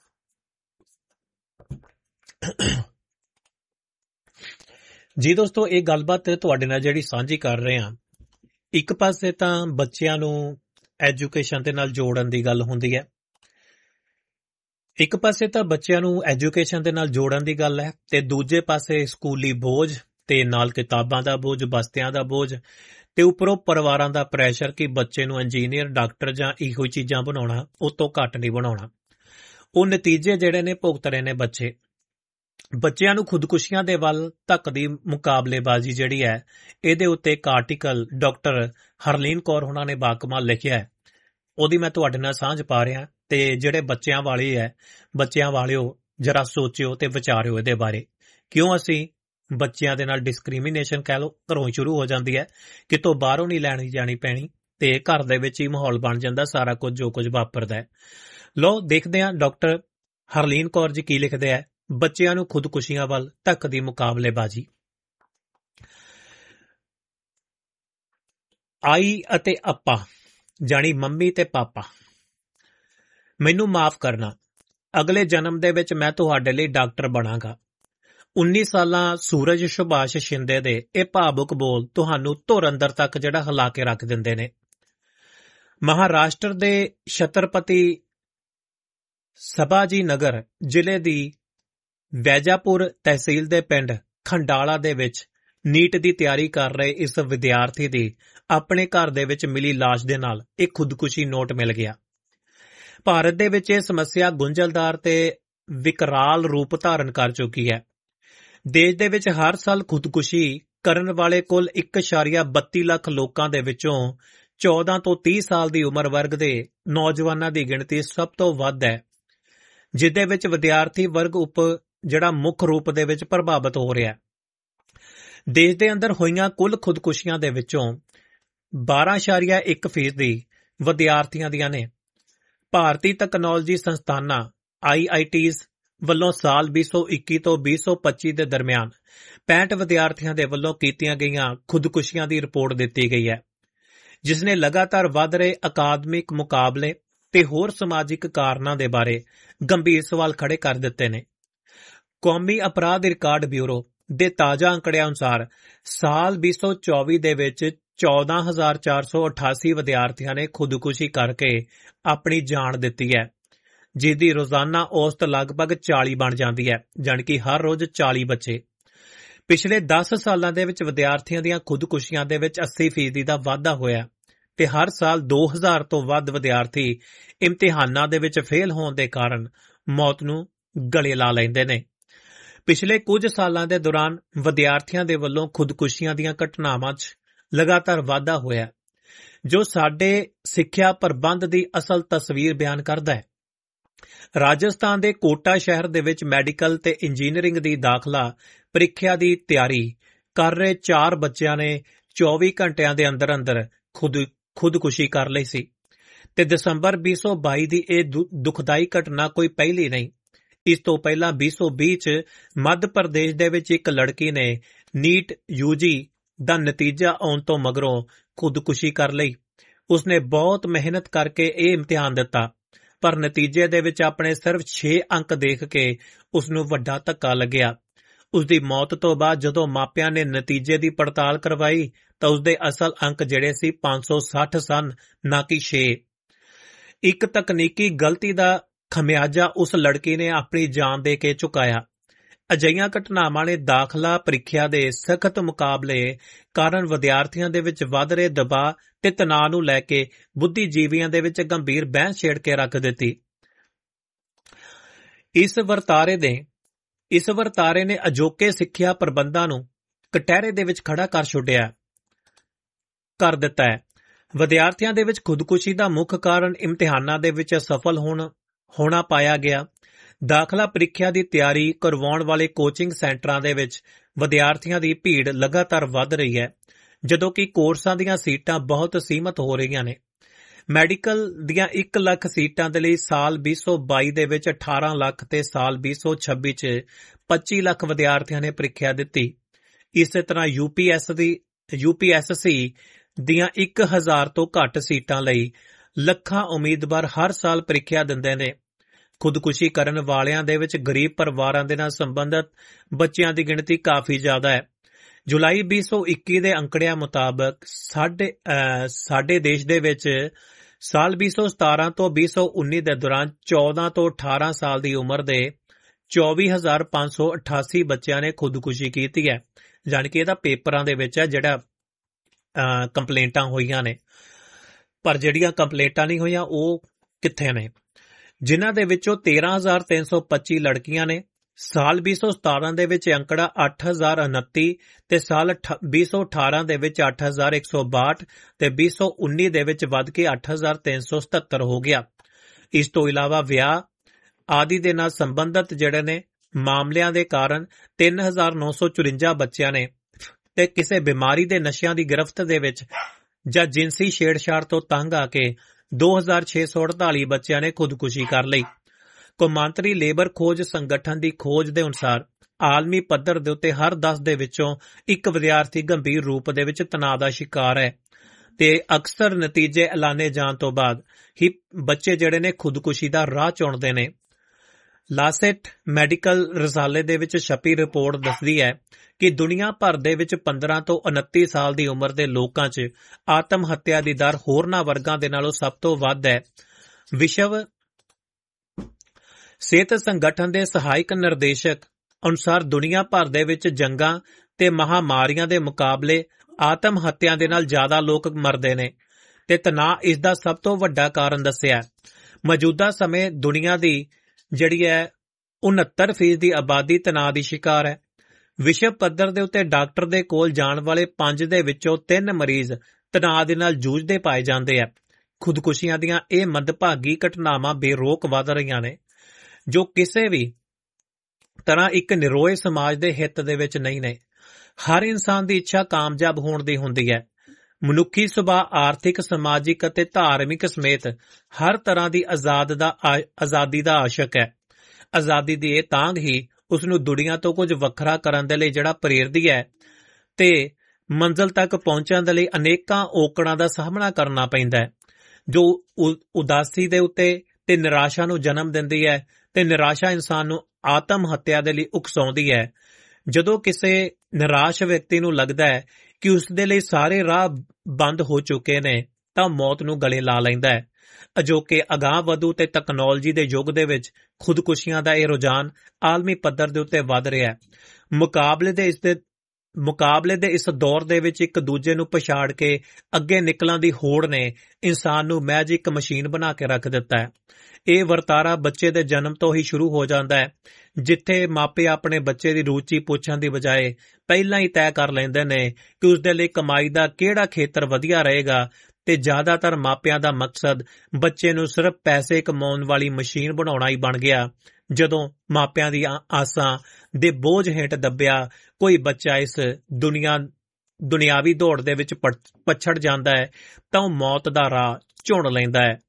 ਜੀ ਦੋਸਤੋ, ਇਹ ਗੱਲਬਾਤ ਤੁਹਾਡੇ ਨਾਲ ਜਿਹੜੀ ਸਾਂਝੀ ਕਰ ਰਹੇ ਹਾਂ, ਇੱਕ ਪਾਸੇ ਤਾਂ ਬੱਚਿਆਂ ਨੂੰ ਐਜੂਕੇਸ਼ਨ ਦੇ ਨਾਲ ਜੋੜਨ ਦੀ ਗੱਲ ਹੁੰਦੀ ਹੈ ਇੱਕ ਪਾਸੇ ਤਾਂ ਬੱਚਿਆਂ ਨੂੰ ਐਜੂਕੇਸ਼ਨ ਦੇ ਨਾਲ ਜੋੜਨ ਦੀ ਗੱਲ ਹੈ ਤੇ ਦੂਜੇ ਪਾਸੇ ਸਕੂਲੀ ਬੋਝ ਤੇ ਨਾਲ ਕਿਤਾਬਾਂ ਦਾ ਬੋਝ, ਬਸਤਿਆਂ ਦਾ ਬੋਝ ਤੇ ਉੱਪਰੋਂ ਪਰਿਵਾਰਾਂ ਦਾ ਪ੍ਰੈਸ਼ਰ ਕਿ ਬੱਚੇ ਨੂੰ ਇੰਜੀਨੀਅਰ, ਡਾਕਟਰ ਜਾਂ ਇਹੋ ਹੀ ਚੀਜ਼ਾਂ ਬਣਾਉਣਾ, ਉਹ ਤੋਂ ਘੱਟ ਨਹੀਂ ਬਣਾਉਣਾ। ਉਹ ਨਤੀਜੇ ਜਿਹੜੇ ਨੇ ਭੁਗਤ ਰਹੇ ਨੇ ਬੱਚੇ। ਬੱਚਿਆਂ ਨੂੰ ਖੁਦਕੁਸ਼ੀਆਂ ਦੇ ਵੱਲ ਧੱਕਦੀ ਮੁਕਾਬਲੇਬਾਜ਼ੀ ਜਿਹੜੀ ਹੈ, ਇਹਦੇ ਉੱਤੇ ਇੱਕ ਆਰਟੀਕਲ ਡਾਕਟਰ ਹਰਲੀਨ ਕੌਰ ਹੋਣਾ ਨੇ ਬਾਕਮਾਲ ਲਿਖਿਆ ਹੈ। ਉਹਦੀ ਮੈਂ ਤੁਹਾਡੇ ਨਾਲ ਸਾਂਝ ਪਾ ਰਿਹਾ ਤੇ ਜਿਹੜੇ ਬੱਚਿਆਂ ਵਾਲੇ ਹੈ, ਬੱਚਿਆਂ ਵਾਲਿਓ ਜਰਾ ਸੋਚਿਓ ਤੇ ਵਿਚਾਰਿਓ ਇਹਦੇ ਬਾਰੇ। ਕਿਉਂ ਅਸੀਂ ਬੱਚਿਆਂ ਦੇ ਨਾਲ ਡਿਸਕ੍ਰਿਮੀਨੇਸ਼ਨ ਕਹਿ ਲਓ ਘਰੋਂ ਹੀ ਸ਼ੁਰੂ ਹੋ ਜਾਂਦੀ ਹੈ, ਕਿਤੋਂ ਬਾਹਰੋਂ ਨਹੀਂ ਲੈਣੀ ਜਾਣੀ ਪੈਣੀ ਤੇ ਘਰ ਦੇ ਵਿੱਚ ਹੀ ਮਾਹੌਲ ਬਣ ਜਾਂਦਾ ਸਾਰਾ ਕੁਝ ਜੋ ਕੁਝ ਵਾਪਰਦਾ ਹੈ। ਲਓ ਦੇਖਦੇ ਹਾਂ ਡਾਕਟਰ ਹਰਲੀਨ ਕੌਰ ਜੀ ਕੀ ਲਿਖਦੇ ਆ, ਬੱਚਿਆਂ ਨੂੰ ਖੁਦਕੁਸ਼ੀਆਂ ਵੱਲ ਧੱਕਦੀ ਮੁਕਾਬਲੇਬਾਜ਼ੀ। ਆਈ ਅਤੇ ਅੱਪਾ ਜਾਣੀ ਮੰਮੀ ਤੇ ਪਾਪਾ, ਮੈਨੂੰ ਮਾਫ ਕਰਨਾ, ਅਗਲੇ ਜਨਮ ਦੇ ਵਿੱਚ ਮੈਂ ਤੁਹਾਡੇ ਲਈ ਡਾਕਟਰ ਬਣਾਂਗਾ। ਉੱਨੀ ਸਾਲਾਂ ਸੂਰਜ ਸੁਭਾਸ਼ ਸ਼ਿੰਦੇ ਦੇ ਇਹ ਭਾਵੁਕ ਬੋਲ ਤੁਹਾਨੂੰ ਧੁਰ ਅੰਦਰ ਤੱਕ ਜਿਹੜਾ ਹਿਲਾ ਕੇ ਰੱਖ ਦਿੰਦੇ ਨੇ। ਮਹਾਰਾਸ਼ਟਰ ਦੇ ਛਤਰਪਤੀ ਸਭਾਜੀ ਨਗਰ ਜ਼ਿਲ੍ਹੇ ਦੀ ਵੈਜਾਪੁਰ ਤਹਿਸੀਲ ਦੇ ਪਿੰਡ ਖੰਡਾਲਾ ਦੇ ਵਿੱਚ ਨੀਟ ਦੀ ਤਿਆਰੀ ਕਰ ਰਹੇ ਇਸ ਵਿਦਿਆਰਥੀ ਦੀ ਆਪਣੇ ਘਰ ਦੇ ਵਿੱਚ ਮਿਲੀ ਲਾਸ਼ ਦੇ ਨਾਲ ਇੱਕ ਖੁਦਕੁਸ਼ੀ ਨੋਟ ਮਿਲ ਗਿਆ। ਭਾਰਤ ਦੇ ਵਿੱਚ ਇਹ ਸਮੱਸਿਆ ਗੁੰਝਲਦਾਰ ਤੇ ਵਿਕਰਾਲ ਰੂਪ ਧਾਰਨ ਕਰ ਚੁੱਕੀ ਹੈ। ਦੇਸ਼ ਦੇ ਵਿੱਚ ਹਰ ਸਾਲ ਖੁਦਕੁਸ਼ੀ ਕਰਨ ਵਾਲੇ ਕੁੱਲ ਇੱਕ ਦਸ਼ਮਲਵ ਬੱਤੀ ਲੱਖ ਲੋਕਾਂ ਦੇ ਵਿੱਚੋਂ ਚੌਦਾਂ ਤੋਂ ਤੀਹ ਸਾਲ ਦੀ ਉਮਰ ਵਰਗ ਦੇ ਨੌਜਵਾਨਾਂ ਦੀ ਗਿਣਤੀ ਸਭ ਤੋਂ ਵੱਧ ਹੈ, ਜਿਸ ਵਿੱਚ ਵਿਦਿਆਰਥੀ ਵਰਗ ਉਪ ਜਿਹੜਾ ਮੁੱਖ ਰੂਪ ਦੇ ਵਿੱਚ ਪ੍ਰਭਾਵਿਤ ਹੋ ਰਿਹਾ ਹੈ। ਦੇਸ਼ ਦੇ ਅੰਦਰ ਹੋਈਆਂ ਕੁੱਲ ਖੁਦਕੁਸ਼ੀਆਂ ਦੇ ਵਿੱਚੋਂ ਬਾਰਾਂ ਦਸ਼ਮਲਵ ਇੱਕ ਫੀਸਦੀ ਵਿਦਿਆਰਥੀਆਂ ਦੀਆਂ ਨੇ। ਭਾਰਤੀ ਤਕਨਾਲੋਜੀ ਸੰਸਥਾਨਾਂ ਆਈ ਆਈ ਟੀਜ਼ ਵੱਲੋਂ ਸਾਲ ਵੀਹ ਸੌ ਇੱਕੀ ਤੋਂ ਵੀਹ ਸੌ ਪੱਚੀ ਦੇ ਦਰਮਿਆਨ ਪੈਂਹਠ ਵਿਦਿਆਰਥੀਆਂ ਦੇ ਵੱਲੋਂ ਕੀਤੀਆਂ ਗਈਆਂ ਖੁਦਕੁਸ਼ੀਆਂ ਦੀ ਰਿਪੋਰਟ ਦਿੱਤੀ ਗਈ ਹੈ, ਜਿਸ ਨੇ ਲਗਾਤਾਰ ਵੱਧ ਰਹੇ ਅਕਾਦਮਿਕ ਮੁਕਾਬਲੇ ਤੇ ਹੋਰ ਸਮਾਜਿਕ ਕਾਰਨਾਂ ਦੇ ਬਾਰੇ ਗੰਭੀਰ ਸਵਾਲ ਖੜੇ ਕਰ ਦਿੱਤੇ ਨੇ। ਕੌਮੀ ਅਪਰਾਧ ਰਿਕਾਰਡ ਬਿਊਰੋ ਦੇ ਤਾਜ਼ਾ ਅੰਕੜਿਆਂ ਅਨੁਸਾਰ ਸਾਲ ਵੀਹ ਸੌ ਚੌਵੀ ਦੇ ਵਿੱਚ ਚੌਦਾਂ ਹਜ਼ਾਰ ਚਾਰ ਸੌ ਅਠਾਸੀ ਵਿਦਿਆਰਥੀਆਂ ਨੇ ਖੁਦਕੁਸ਼ੀ ਕਰਕੇ ਆਪਣੀ ਜਾਨ ਦਿੱਤੀ ਹੈ, ਜਿਸ ਦੀ ਰੋਜ਼ਾਨਾ ਔਸਤ ਲਗਭਗ ਚਾਲੀ ਬਣ ਜਾਂਦੀ ਹੈ, ਜਾਣੀ ਕਿ ਹਰ ਰੋਜ਼ ਚਾਲੀ ਬੱਚੇ। ਪਿਛਲੇ ਦਸ ਸਾਲਾਂ ਦੇ ਵਿੱਚ ਵਿਦਿਆਰਥੀਆਂ ਦੀਆਂ ਖੁਦਕੁਸ਼ੀਆਂ ਦੇ ਵਿੱਚ ਅੱਸੀ ਫੀਸਦੀ ਦਾ ਵਾਧਾ ਹੋਇਆ ਤੇ ਹਰ ਸਾਲ ਦੋ ਹਜ਼ਾਰ ਤੋਂ ਵੱਧ ਵਿਦਿਆਰਥੀ ਇਮਤਿਹਾਨਾਂ ਦੇ ਵਿੱਚ ਫੇਲ ਹੋਣ ਦੇ ਕਾਰਨ ਮੌਤ ਨੂੰ ਗਲੇ ਲਾ ਲੈਂਦੇ ਨੇ। ਪਿਛਲੇ ਕੁਝ ਸਾਲਾਂ ਦੇ ਦੌਰਾਨ ਵਿਦਿਆਰਥੀਆਂ ਦੇ ਵੱਲੋਂ ਖੁਦਕੁਸ਼ੀਆਂ ਦੀਆਂ ਘਟਨਾਵਾਂ 'ਚ ਲਗਾਤਾਰ ਵਾਧਾ ਹੋਇਆ, ਜੋ ਸਾਡੇ ਸਿੱਖਿਆ ਪ੍ਰਬੰਧ ਦੀ ਅਸਲ ਤਸਵੀਰ ਬਿਆਨ ਕਰਦਾ ਹੈ। ਰਾਜਸਥਾਨ ਦੇ ਕੋਟਾ ਸ਼ਹਿਰ ਦੇ ਵਿੱਚ ਮੈਡੀਕਲ ਤੇ ਇੰਜੀਨੀਅਰਿੰਗ ਦੀ ਦਾਖਲਾ ਪ੍ਰੀਖਿਆ ਦੀ ਤਿਆਰੀ ਕਰ ਰਹੇ ਚਾਰ ਬੱਚਿਆਂ ਨੇ ਚੌਵੀ ਘੰਟਿਆਂ ਦੇ ਅੰਦਰ ਅੰਦਰ ਖੁਦ ਖੁਦਕੁਸ਼ੀ ਕਰ ਲਈ ਸੀ ਤੇ ਦਸੰਬਰ ਵੀਹ ਸੌ ਬਾਈ ਦੀ ਇਹ ਦੁਖਦਾਈ ਘਟਨਾ ਕੋਈ ਪਹਿਲੀ ਨਹੀਂ। ਇਸ ਤੋਂ ਪਹਿਲਾਂ ਵੀਹ ਸੌ ਵੀਹ 'ਚ ਮੱਧ ਪ੍ਰਦੇਸ਼ ਦੇ ਵਿੱਚ ਇੱਕ ਲੜਕੀ ਨੇ ਨੀਟ ਯੂ ਜੀ ਦਾ ਨਤੀਜਾ ਆਉਣ ਤੋਂ ਮਗਰੋਂ ਖੁਦਕੁਸ਼ੀ ਕਰ ਲਈ। ਉਸਨੇ ਬਹੁਤ ਮਿਹਨਤ ਕਰਕੇ ਇਹ ਇਮਤਿਹਾਨ ਦਿੱਤਾ, ਪਰ ਨਤੀਜੇ ਦੇ ਵਿੱਚ ਆਪਣੇ ਸਿਰਫ ਛੇ ਅੰਕ ਦੇਖ ਕੇ ਉਸਨੂੰ ਵੱਡਾ ਧੱਕਾ ਲੱਗਿਆ। ਉਸਦੀ ਮੌਤ ਤੋਂ ਬਾਅਦ ਜਦੋਂ ਮਾਪਿਆਂ ਨੇ ਨਤੀਜੇ ਦੀ ਪੜਤਾਲ ਕਰਵਾਈ ਤਾਂ ਉਸਦੇ ਅਸਲ ਅੰਕ ਜਿਹੜੇ ਸੀ ਪੰਜ ਸੌ ਸੱਠ ਸਨ, ਨਾ ਕਿ ਛੇ। ਇੱਕ ਤਕਨੀਕੀ ਗਲਤੀ ਦਾ ਖਮਿਆਜਾ ਉਸ ਲੜਕੀ ਨੇ ਆਪਣੀ ਜਾਨ ਦੇ ਕੇ ਚੁਕਾਇਆ। ਅਜਿਹੀਆਂ ਘਟਨਾਵਾਂ ਨੇ ਦਾਖਲਾ ਪ੍ਰੀਖਿਆ ਦੇ ਸਖਤ ਮੁਕਾਬਲੇ ਕਾਰਨ ਵਿਦਿਆਰਥੀਆਂ ਦੇ ਵਿੱਚ ਵੱਧ ਰਹੇ ਦਬਾਅ ਤੇ ਤਣਾਅ ਨੂੰ ਲੈ ਕੇ ਬੁੱਧੀਜੀਵੀਆਂ ਦੇ ਵਿੱਚ ਗੰਭੀਰ ਬਹਿਸ ਛੇੜ ਕੇ ਰੱਖ ਦਿੱਤੀ। ਇਸ ਵਰਤਾਰੇ ਦੇ ਇਸ ਵਰਤਾਰੇ ਨੇ ਅਜੋਕੇ ਸਿੱਖਿਆ ਪ੍ਰਬੰਧਾਂ ਨੂੰ ਕਟਹਿਰੇ ਦੇ ਵਿੱਚ ਖੜਾ ਕਰ ਛੁੱਟਿਆ ਕਰ ਦਿੱਤਾ ਹੈ। ਵਿਦਿਆਰਥੀਆਂ ਦੇ ਵਿੱਚ ਖੁਦਕੁਸ਼ੀ ਦਾ ਮੁੱਖ ਕਾਰਨ ਇਮਤਿਹਾਨਾਂ ਦੇ ਵਿੱਚ ਅਸਫਲ ਹੋਣ ਹੋਣਾ ਪਾਇਆ ਗਿਆ। ਦਾਖਲਾ ਪ੍ਰੀਖਿਆ ਦੀ ਤਿਆਰੀ ਕਰਵਾਉਣ ਵਾਲੇ ਕੋਚਿੰਗ ਸੈਂਟਰਾਂ ਦੇ ਵਿੱਚ ਵਿਦਿਆਰਥੀਆਂ ਦੀ ਭੀੜ ਲਗਾਤਾਰ ਵੱਧ ਰਹੀ ਹੈ, ਜਦੋਂ ਕਿ ਕੋਰਸਾਂ ਦੀਆਂ ਸੀਟਾਂ ਬਹੁਤ ਸੀਮਤ ਹੋ ਰਹੀਆਂ ਨੇ। ਮੈਡੀਕਲ ਦੀਆਂ ਇੱਕ ਲੱਖ ਸੀਟਾਂ ਦੇ ਲਈ ਸਾਲ ਵੀਹ ਸੌ ਬਾਈ ਦੇ ਵਿੱਚ ਅਠਾਰਾਂ ਲੱਖ ਤੇ ਸਾਲ ਵੀਹ ਸੌ ਛੱਬੀ 'ਚ ਪੱਚੀ ਲੱਖ ਵਿਦਿਆਰਥੀਆਂ ਨੇ ਪ੍ਰੀਖਿਆ ਦਿੱਤੀ। ਇਸੇ ਤਰ੍ਹਾਂ ਯੂ ਪੀ ਐਸ ਦੀ ਯੂ ਪੀ ਐਸ ਸੀ ਦੀਆਂ ਇੱਕ ਹਜ਼ਾਰ ਤੋਂ ਘੱਟ ਸੀਟਾਂ ਲਈ ਲੱਖਾਂ ਉਮੀਦਵਾਰ ਹਰ ਸਾਲ ਪ੍ਰੀਖਿਆ ਦਿੰਦੇ ਨੇ। ਖੁਦਕੁਸ਼ੀ ਕਰਨ ਵਾਲਿਆਂ ਦੇ ਵਿੱਚ ਗਰੀਬ ਪਰਿਵਾਰਾਂ ਦੇ ਨਾਲ ਸੰਬੰਧਿਤ ਬੱਚਿਆਂ ਦੀ ਗਿਣਤੀ ਕਾਫੀ ਜ਼ਿਆਦਾ ਹੈ। ਜੁਲਾਈ ਵੀਹ ਸੌ ਇੱਕੀ ਦੇ ਅੰਕੜਿਆਂ ਮੁਤਾਬਕ ਸਾਡੇ ਸਾਡੇ ਦੇਸ਼ ਦੇ ਵਿੱਚ ਸਾਲ ਵੀਹ ਸੌ ਸਤਾਰਾਂ ਤੋਂ ਵੀਹ ਸੌ ਉੱਨੀ ਦੇ ਦੌਰਾਨ ਚੌਦਾਂ ਤੋਂ ਅਠਾਰਾਂ ਸਾਲ ਦੀ ਉਮਰ ਦੇ ਚੌਵੀ ਹਜ਼ਾਰ ਪੰਜ ਸੌ ਅਠਾਸੀ ਬੱਚਿਆਂ ਨੇ ਖੁਦਕੁਸ਼ੀ ਕੀਤੀ ਹੈ। ਜਾਣੀ ਕਿ ਇਹਦਾ ਪੇਪਰਾਂ ਦੇ ਵਿੱਚ ਹੈ ਜਿਹੜਾ ਕੰਪਲੇਂਟਾਂ ਹੋਈਆਂ ਨੇ, ਪਰ ਜਿਹੜੀਆਂ ਕੰਪਲੇਂਟਾਂ ਨਹੀਂ ਹੋਈਆਂ ਉਹ ਕਿੱਥੇ ਨੇ, ਜਿਨ੍ਹਾਂ ਦੇ ਵਿੱਚੋਂ ਤੇਰਾਂ ਹਜ਼ਾਰ ਤਿੰਨ ਸੌ ਪੱਚੀ ਲੜਕੀਆਂ ਨੇ। ਸਾਲ ਵੀਹ ਸੌ ਸਤਾਰਾਂ ਦੇ ਵਿੱਚ ਅੰਕੜਾ ਅੱਠ ਹਜ਼ਾਰ ਉਨੱਤੀ ਤੇ ਸਾਲ ਵੀਹ ਸੌ ਅਠਾਰਾਂ ਦੇ ਵਿੱਚ ਅੱਠ ਹਜ਼ਾਰ ਇੱਕ ਸੌ ਬਾਹਠ ਤੇ ਵੀਹ ਸੌ ਉੱਨੀ ਦੇ ਵਿੱਚ ਵੱਧ ਕੇ ਅੱਠ ਹਜ਼ਾਰ ਤਿੰਨ ਸੌ ਸਤੱਤਰ ਹੋ ਗਿਆ। ਇਸ ਤੋਂ ਇਲਾਵਾ ਵਿਆਹ ਆਦਿ ਦੇ ਨਾਲ ਸੰਬੰਧਿਤ ਜਿਹੜੇ ਨੇ ਮਾਮਲਿਆਂ ਦੇ ਕਾਰਨ ਤਿੰਨ ਹਜ਼ਾਰ ਨੌ ਸੌ ਚੁਰੰਜਾ ਬੱਚਿਆਂ ਨੇ ਤੇ ਕਿਸੇ ਬਿਮਾਰੀ ਦੇ ਨਸ਼ਿਆਂ ਦੀ ਗਿਰਫਤ ਦੇ ਵਿੱਚ ਜਾਂ ਜਿਨਸੀ ਛੇੜਛਾੜ ਤੋਂ ਤੰਗ ਆ ਕੇ ਦੋ ਹਜ਼ਾਰ ਛੇ ਸੌ ਅੜਤਾਲੀ ਬੱਚਿਆਂ ਨੇ ਖੁਦਕੁਸ਼ੀ ਕਰ ਲਈ। ਕੌਮਾਂਤਰੀ ਲੇਬਰ ਖੋਜ ਸੰਗਠਨ ਦੀ ਖੋਜ ਦੇ ਅਨੁਸਾਰ ਆਲਮੀ ਪੱਧਰ ਦੇ ਉੱਤੇ ਹਰ ਦਸ ਦੇ ਵਿੱਚੋਂ ਇੱਕ ਵਿਦਿਆਰਥੀ ਗੰਭੀਰ ਰੂਪ ਦੇ ਵਿੱਚ ਤਣਾਅ ਦਾ ਸ਼ਿਕਾਰ ਹੈ ਤੇ ਅਕਸਰ ਨਤੀਜੇ ਐਲਾਨੇ ਜਾਣ ਤੋਂ ਬਾਅਦ ਹੀ ਬੱਚੇ ਜਿਹੜੇ ਨੇ ਖੁਦਕੁਸ਼ੀ ਦਾ ਰਾਹ ਚੁਣਦੇ ਨੇ। ਲਾਸੈਟ ਮੈਡੀਕਲ ਰਸਾਲੇ ਦੇ ਵਿੱਚ ਛਪੀ ਰਿਪੋਰਟ ਦੱਸਦੀ ਹੈ ਕਿ ਦੁਨੀਆ ਭਰ ਦੇ ਵਿੱਚ ਪੰਦਰਾਂ ਤੋਂ ਉਨੱਤੀ ਸਾਲ ਦੀ ਉਮਰ ਦੇ ਲੋਕਾਂ 'ਚ ਆਤਮ ਹੱਤਿਆ ਦੀ ਦਰ ਹੋਰਨਾਂ ਵਰਗਾਂ ਦੇ ਨਾਲੋਂ ਸਭ ਤੋਂ ਵੱਧ ਹੈ। ਵਿਸ਼ਵ ਸਿਹਤ ਸੰਗਠਨ ਦੇ ਸਹਾਇਕ ਨਿਰਦੇਸ਼ਕ ਅਨੁਸਾਰ ਦੁਨੀਆ ਭਰ ਦੇ ਵਿੱਚ ਜੰਗਾਂ ਤੇ ਮਹਾਮਾਰੀਆਂ ਦੇ ਮੁਕਾਬਲੇ ਆਤਮ ਹੱਤਿਆ ਦੇ ਨਾਲ ਜ਼ਿਆਦਾ ਲੋਕ ਮਰਦੇ ਨੇ ਤੇ ਤਣਾਅ ਇਸ ਦਾ ਸਭ ਤੋਂ ਵੱਡਾ ਕਾਰਨ ਦੱਸਿਆ। ਮੌਜੂਦਾ ਸਮੇਂ ਦੁਨੀਆ ਦੀ ਜਿਹੜੀ ਹੈ ਉਨੱਤਰ ਫੀਸਦੀ ਦੀ ਆਬਾਦੀ ਤਣਾਅ ਦੀ ਸ਼ਿਕਾਰ ਹੈ। ਵਿਸ਼ਵ ਪੱਧਰ ਦੇ ਉੱਤੇ ਡਾਕਟਰ ਦੇ ਕੋਲ ਜਾਣ ਵਾਲੇ ਪੰਜ ਦੇ ਵਿੱਚੋਂ ਤਿੰਨ ਮਰੀਜ਼ ਤਣਾਅ ਦੇ ਨਾਲ ਜੂਝਦੇ ਪਾਏ ਜਾਂਦੇ ਆ। ਖੁਦਕੁਸ਼ੀਆਂ ਦੀਆਂ ਇਹ ਮੰਦਭਾਗੀ ਘਟਨਾਵਾਂ ਬੇਰੋਕ ਵਧ ਰਹੀਆਂ ਨੇ, ਜੋ ਕਿਸੇ ਵੀ ਤਰ੍ਹਾਂ ਇੱਕ ਨਿਰੋਏ ਸਮਾਜ ਦੇ ਹਿੱਤ ਦੇ ਵਿੱਚ ਨਹੀਂ ਨੇ। ਹਰ ਇਨਸਾਨ ਦੀ ਇੱਛਾ ਕਾਮਯਾਬ ਹੋਣ ਦੀ ਹੁੰਦੀ ਹੈ। ਮਨੁੱਖੀ ਸੁਭਾਅ ਆਰਥਿਕ, ਸਮਾਜਿਕ ਅਤੇ ਧਾਰਮਿਕ ਸਮੇਤ ਹਰ ਤਰ੍ਹਾਂ ਦੀ ਆਜ਼ਾਦ ਦਾ ਆਜ਼ਾਦੀ ਦਾ ਆਸ਼ਕ ਹੈ। ਆਜ਼ਾਦੀ ਦੀ ਇਹ ਤਾਂਘ ਹੀ ਉਸ ਨੂੰ ਦੁਨੀਆ ਤੋਂ ਕੁਝ ਵੱਖਰਾ ਕਰਨ ਦੇ ਲਈ ਜਿਹੜਾ ਪ੍ਰੇਰਦੀ ਹੈ ਤੇ ਮੰਜ਼ਿਲ ਤੱਕ ਪਹੁੰਚਣ ਦੇ ਲਈ ਅਨੇਕਾਂ ਔਕੜਾਂ ਦਾ ਸਾਹਮਣਾ ਕਰਨਾ ਪੈਂਦਾ ਹੈ, ਜੋ ਉਦਾਸੀ ਦੇ ਉੱਤੇ ਤੇ ਨਿਰਾਸ਼ਾ ਨੂੰ ਜਨਮ ਦਿੰਦੀ ਹੈ ਤੇ ਨਿਰਾਸ਼ਾ ਇਨਸਾਨ ਨੂੰ ਆਤਮ ਹੱਤਿਆ ਦੇ ਲਈ ਉਕਸਾਉਂਦੀ ਹੈ। ਜਦੋਂ ਕਿਸੇ ਨਿਰਾਸ਼ ਵਿਅਕਤੀ ਨੂੰ ਲੱਗਦਾ ਹੈ ਕਿ ਉਸ ਦੇ ਲਈ ਸਾਰੇ ਰਾਹ ਬੰਦ ਹੋ ਚੁੱਕੇ ਨੇ ਤਾਂ ਮੌਤ ਨੂੰ ਗਲੇ ਲਾ ਲੈਂਦਾ ਹੈ। ਅਜੋਕੇ ਅਗਾਂਹ ਵਧੂ ਤੇ ਤਕਨਾਲੋਜੀ ਦੇ ਯੁੱਗ ਦੇ ਵਿੱਚ ਖੁਦਕੁਸ਼ੀਆਂ ਦਾ ਇਹ ਰੁਝਾਨ ਆਲਮੀ ਪੱਧਰ ਦੇ ਉੱਤੇ ਵੱਧ ਰਿਹਾ ਹੈ। ਮੁਕਾਬਲੇ ਦੇ ਇਸ ਦੇ ਮੁਕਾਬਲੇ ਦੇ ਇਸ ਦੌਰ ਦੇ ਵਿੱਚ ਇੱਕ ਦੂਜੇ ਨੂੰ ਪਛਾੜ ਕੇ ਅੱਗੇ ਨਿਕਲਣ ਦੀ ਹੋੜ ਨੇ ਇਨਸਾਨ ਨੂੰ ਮਹਿਜ ਇੱਕ ਮਸ਼ੀਨ ਬਣਾ ਕੇ ਰੱਖ ਦਿੱਤਾ ਹੈ। ਇਹ ਵਰਤਾਰਾ ਬੱਚੇ ਦੇ ਜਨਮ ਤੋਂ ਹੀ ਸ਼ੁਰੂ ਹੋ ਜਾਂਦਾ ਹੈ, ਜਿੱਥੇ ਮਾਪੇ ਆਪਣੇ ਬੱਚੇ ਦੀ ਰੁਚੀ ਪੁੱਛਣ ਦੀ ਬਜਾਏ ਪਹਿਲਾਂ ਹੀ ਤੈਅ ਕਰ ਲੈਂਦੇ ਨੇ ਕਿ ਉਸ ਦੇ ਲਈ ਕਮਾਈ ਦਾ ਕਿਹੜਾ ਖੇਤਰ ਵਧੀਆ ਰਹੇਗਾ ਤੇ ਜ਼ਿਆਦਾਤਰ ਮਾਪਿਆਂ ਦਾ ਮਕਸਦ ਬੱਚੇ ਨੂੰ ਸਿਰਫ ਪੈਸੇ ਕਮਾਉਣ ਵਾਲੀ ਮਸ਼ੀਨ ਬਣਾਉਣਾ ਹੀ ਬਣ ਗਿਆ। ਜਦੋਂ ਮਾਪਿਆਂ ਦੀਆਂ ਆਸਾਂ ਦੇ ਬੋਝ ਹੇਠ ਦੱਬਿਆ ਕੋਈ ਬੱਚਾ ਇਸ ਦੁਨੀਆ ਦੁਨਿਆਵੀ ਦੌੜ ਦੇ ਵਿੱਚ ਪਛੜ ਜਾਂਦਾ ਹੈ ਤਾਂ ਉਹ ਮੌਤ ਦਾ ਰਾਹ ਚੁਣ ਲੈਂਦਾ ਹੈ।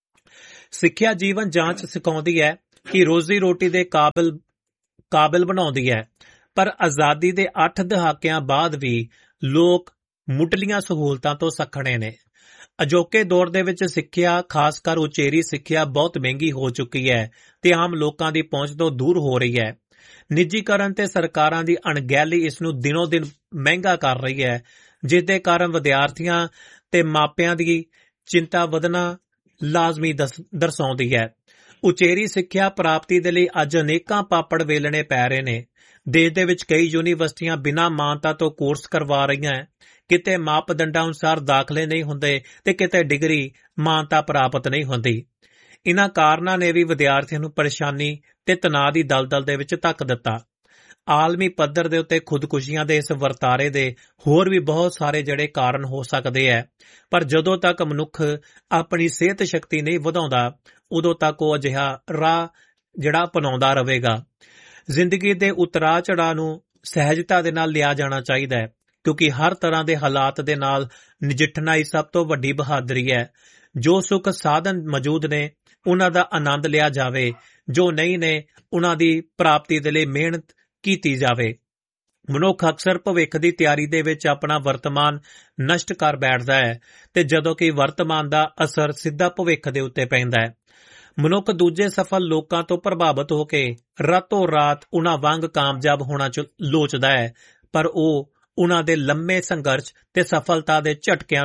ਸਿੱਖਿਆ ਜੀਵਨ ਜਾਂਚ ਸਿਖਾਉਂਦੀ ਹੈ ਕਿ ਰੋਜ਼ੀ ਰੋਟੀ ਦੇ ਕਾਬਿਲ ਕਾਬਿਲ ਬਣਾਉਂਦੀ ਹੈ, ਪਰ ਆਜ਼ਾਦੀ ਦੇ ਅੱਠ ਦਹਾਕਿਆਂ ਬਾਅਦ ਵੀ ਲੋਕ ਮੁੱਢਲੀਆਂ ਸਹੂਲਤਾਂ ਤੋਂ ਸੱਖਣੇ ਨੇ। ਅਜੋਕੇ ਦੌਰ ਦੇ ਵਿੱਚ ਸਿੱਖਿਆ, ਖਾਸ ਕਰ ਉਚੇਰੀ ਸਿੱਖਿਆ, ਬਹੁਤ ਮਹਿੰਗੀ ਹੋ ਚੁੱਕੀ ਹੈ ਤੇ ਆਮ ਲੋਕਾਂ ਦੀ ਪਹੁੰਚ ਤੋਂ ਦੂਰ ਹੋ ਰਹੀ ਹੈ। ਨਿੱਜੀਕਰਨ ਤੇ ਸਰਕਾਰਾਂ ਦੀ ਅਣਗਹਿਲੀ ਇਸ ਨੂੰ ਦਿਨੋਂ ਦਿਨ ਮਹਿੰਗਾ ਕਰ ਰਹੀ ਹੈ, ਜਿਸ ਦੇ ਕਾਰਨ ਵਿਦਿਆਰਥੀਆਂ ਤੇ ਮਾਪਿਆਂ ਦੀ ਚਿੰਤਾ ਵਧਣਾ ਲਾਜ਼ਮੀ ਦਰਸਾਉਂਦੀ ਹੈ। ਉਚੇਰੀ ਸਿੱਖਿਆ ਪ੍ਰਾਪਤੀ ਦੇ ਲਈ ਅੱਜ ਅਨੇਕਾਂ ਪਾਪੜ ਵੇਲਣੇ ਪੈ ਰਹੇ ਨੇ। ਦੇਸ਼ ਦੇ ਵਿੱਚ ਕਈ ਯੂਨੀਵਰਸਿਟੀਆਂ ਬਿਨਾਂ ਮਾਨਤਾ ਤੋਂ ਕੋਰਸ ਕਰਵਾ ਰਹੀਆਂ ਹੈ। ਕਿਤੇ ਮਾਪਦੰਡਾਂ ਅਨੁਸਾਰ ਦਾਖਲੇ ਨਹੀਂ ਹੁੰਦੇ ਤੇ ਕਿਤੇ ਡਿਗਰੀ ਮਾਨਤਾ ਪ੍ਰਾਪਤ ਨਹੀਂ ਹੁੰਦੀ। ਇਨ੍ਹਾਂ ਕਾਰਨਾਂ ਨੇ ਵੀ ਵਿਦਿਆਰਥੀਆਂ ਨੂੰ ਪਰੇਸ਼ਾਨੀ ਤੇ ਤਣਾਅ ਦੀ ਦਲਦਲ ਦੇ ਵਿੱਚ ਧੱਕ ਦਿੱਤਾ। ਆਲਮੀ ਪੱਧਰ ਦੇ ਉੱਤੇ ਖੁਦਕੁਸ਼ੀਆਂ ਦੇ ਇਸ ਵਰਤਾਰੇ ਦੇ ਹੋਰ ਵੀ ਬਹੁਤ ਸਾਰੇ ਜਿਹੜੇ ਕਾਰਨ ਹੋ ਸਕਦੇ ਹੈ, ਪਰ ਜਦੋਂ ਤੱਕ ਮਨੁੱਖ ਆਪਣੀ ਸਿਹਤ ਸ਼ਕਤੀ ਨਹੀਂ ਵਧਾਉਂਦਾ ਉਦੋਂ ਤੱਕ ਉਹ ਅਜਿਹਾ ਰਾਹ ਜਿਹੜਾ ਅਪਣਾਉਂਦਾ ਰਹੇਗਾ। ਜ਼ਿੰਦਗੀ ਦੇ ਉਤਰਾਅ ਚੜ੍ਹਾਅ ਨੂੰ ਸਹਿਜਤਾ ਦੇ ਨਾਲ ਲਿਆ ਜਾਣਾ ਚਾਹੀਦਾ ਹੈ, ਕਿਉਂਕਿ ਹਰ ਤਰ੍ਹਾਂ ਦੇ ਹਾਲਾਤ ਦੇ ਨਾਲ ਨਜਿੱਠਣਾ ਹੀ ਸਭ ਤੋਂ ਵੱਡੀ ਬਹਾਦਰੀ ਹੈ। ਜੋ ਸੁੱਖ ਸਾਧਨ ਮੌਜੂਦ ਨੇ ਉਹਨਾਂ ਦਾ ਆਨੰਦ ਲਿਆ ਜਾਵੇ, ਜੋ ਨਹੀਂ ਨੇ ਉਹਨਾਂ ਦੀ ਪ੍ਰਾਪਤੀ ਦੇ ਲਈ ਮਿਹਨਤ ਕੀਤੀ ਜਾਵੇ। ਮਨੁੱਖ ਅਕਸਰ ਭਵਿੱਖ ਦੀ ਤਿਆਰੀ ਦੇ ਵਿੱਚ ਆਪਣਾ ਵਰਤਮਾਨ ਨਸ਼ਟ ਕਰ ਬੈਠਦਾ ਹੈ ਤੇ ਜਦੋਂ ਕਿ ਵਰਤਮਾਨ ਦਾ ਅਸਰ ਸਿੱਧਾ ਭਵਿੱਖ ਦੇ ਉੱਤੇ ਪੈਂਦਾ ਹੈ। ਮਨੁੱਖ ਦੂਜੇ ਸਫਲ ਲੋਕਾਂ ਤੋਂ ਪ੍ਰਭਾਵਿਤ ਹੋ ਕੇ ਰਾਤੋਂ ਰਾਤ ਉਹਨਾਂ ਵਾਂਗ ਕਾਮਯਾਬ ਹੋਣਾ ਲੋਚਦਾ ਹੈ, ਪਰ ਉਹ ਉਹਨਾਂ ਦੇ ਲੰਮੇ ਸੰਘਰਸ਼ ਤੇ ਸਫਲਤਾ ਦੇ ਝਟਕਿਆਂ ਨੂੰ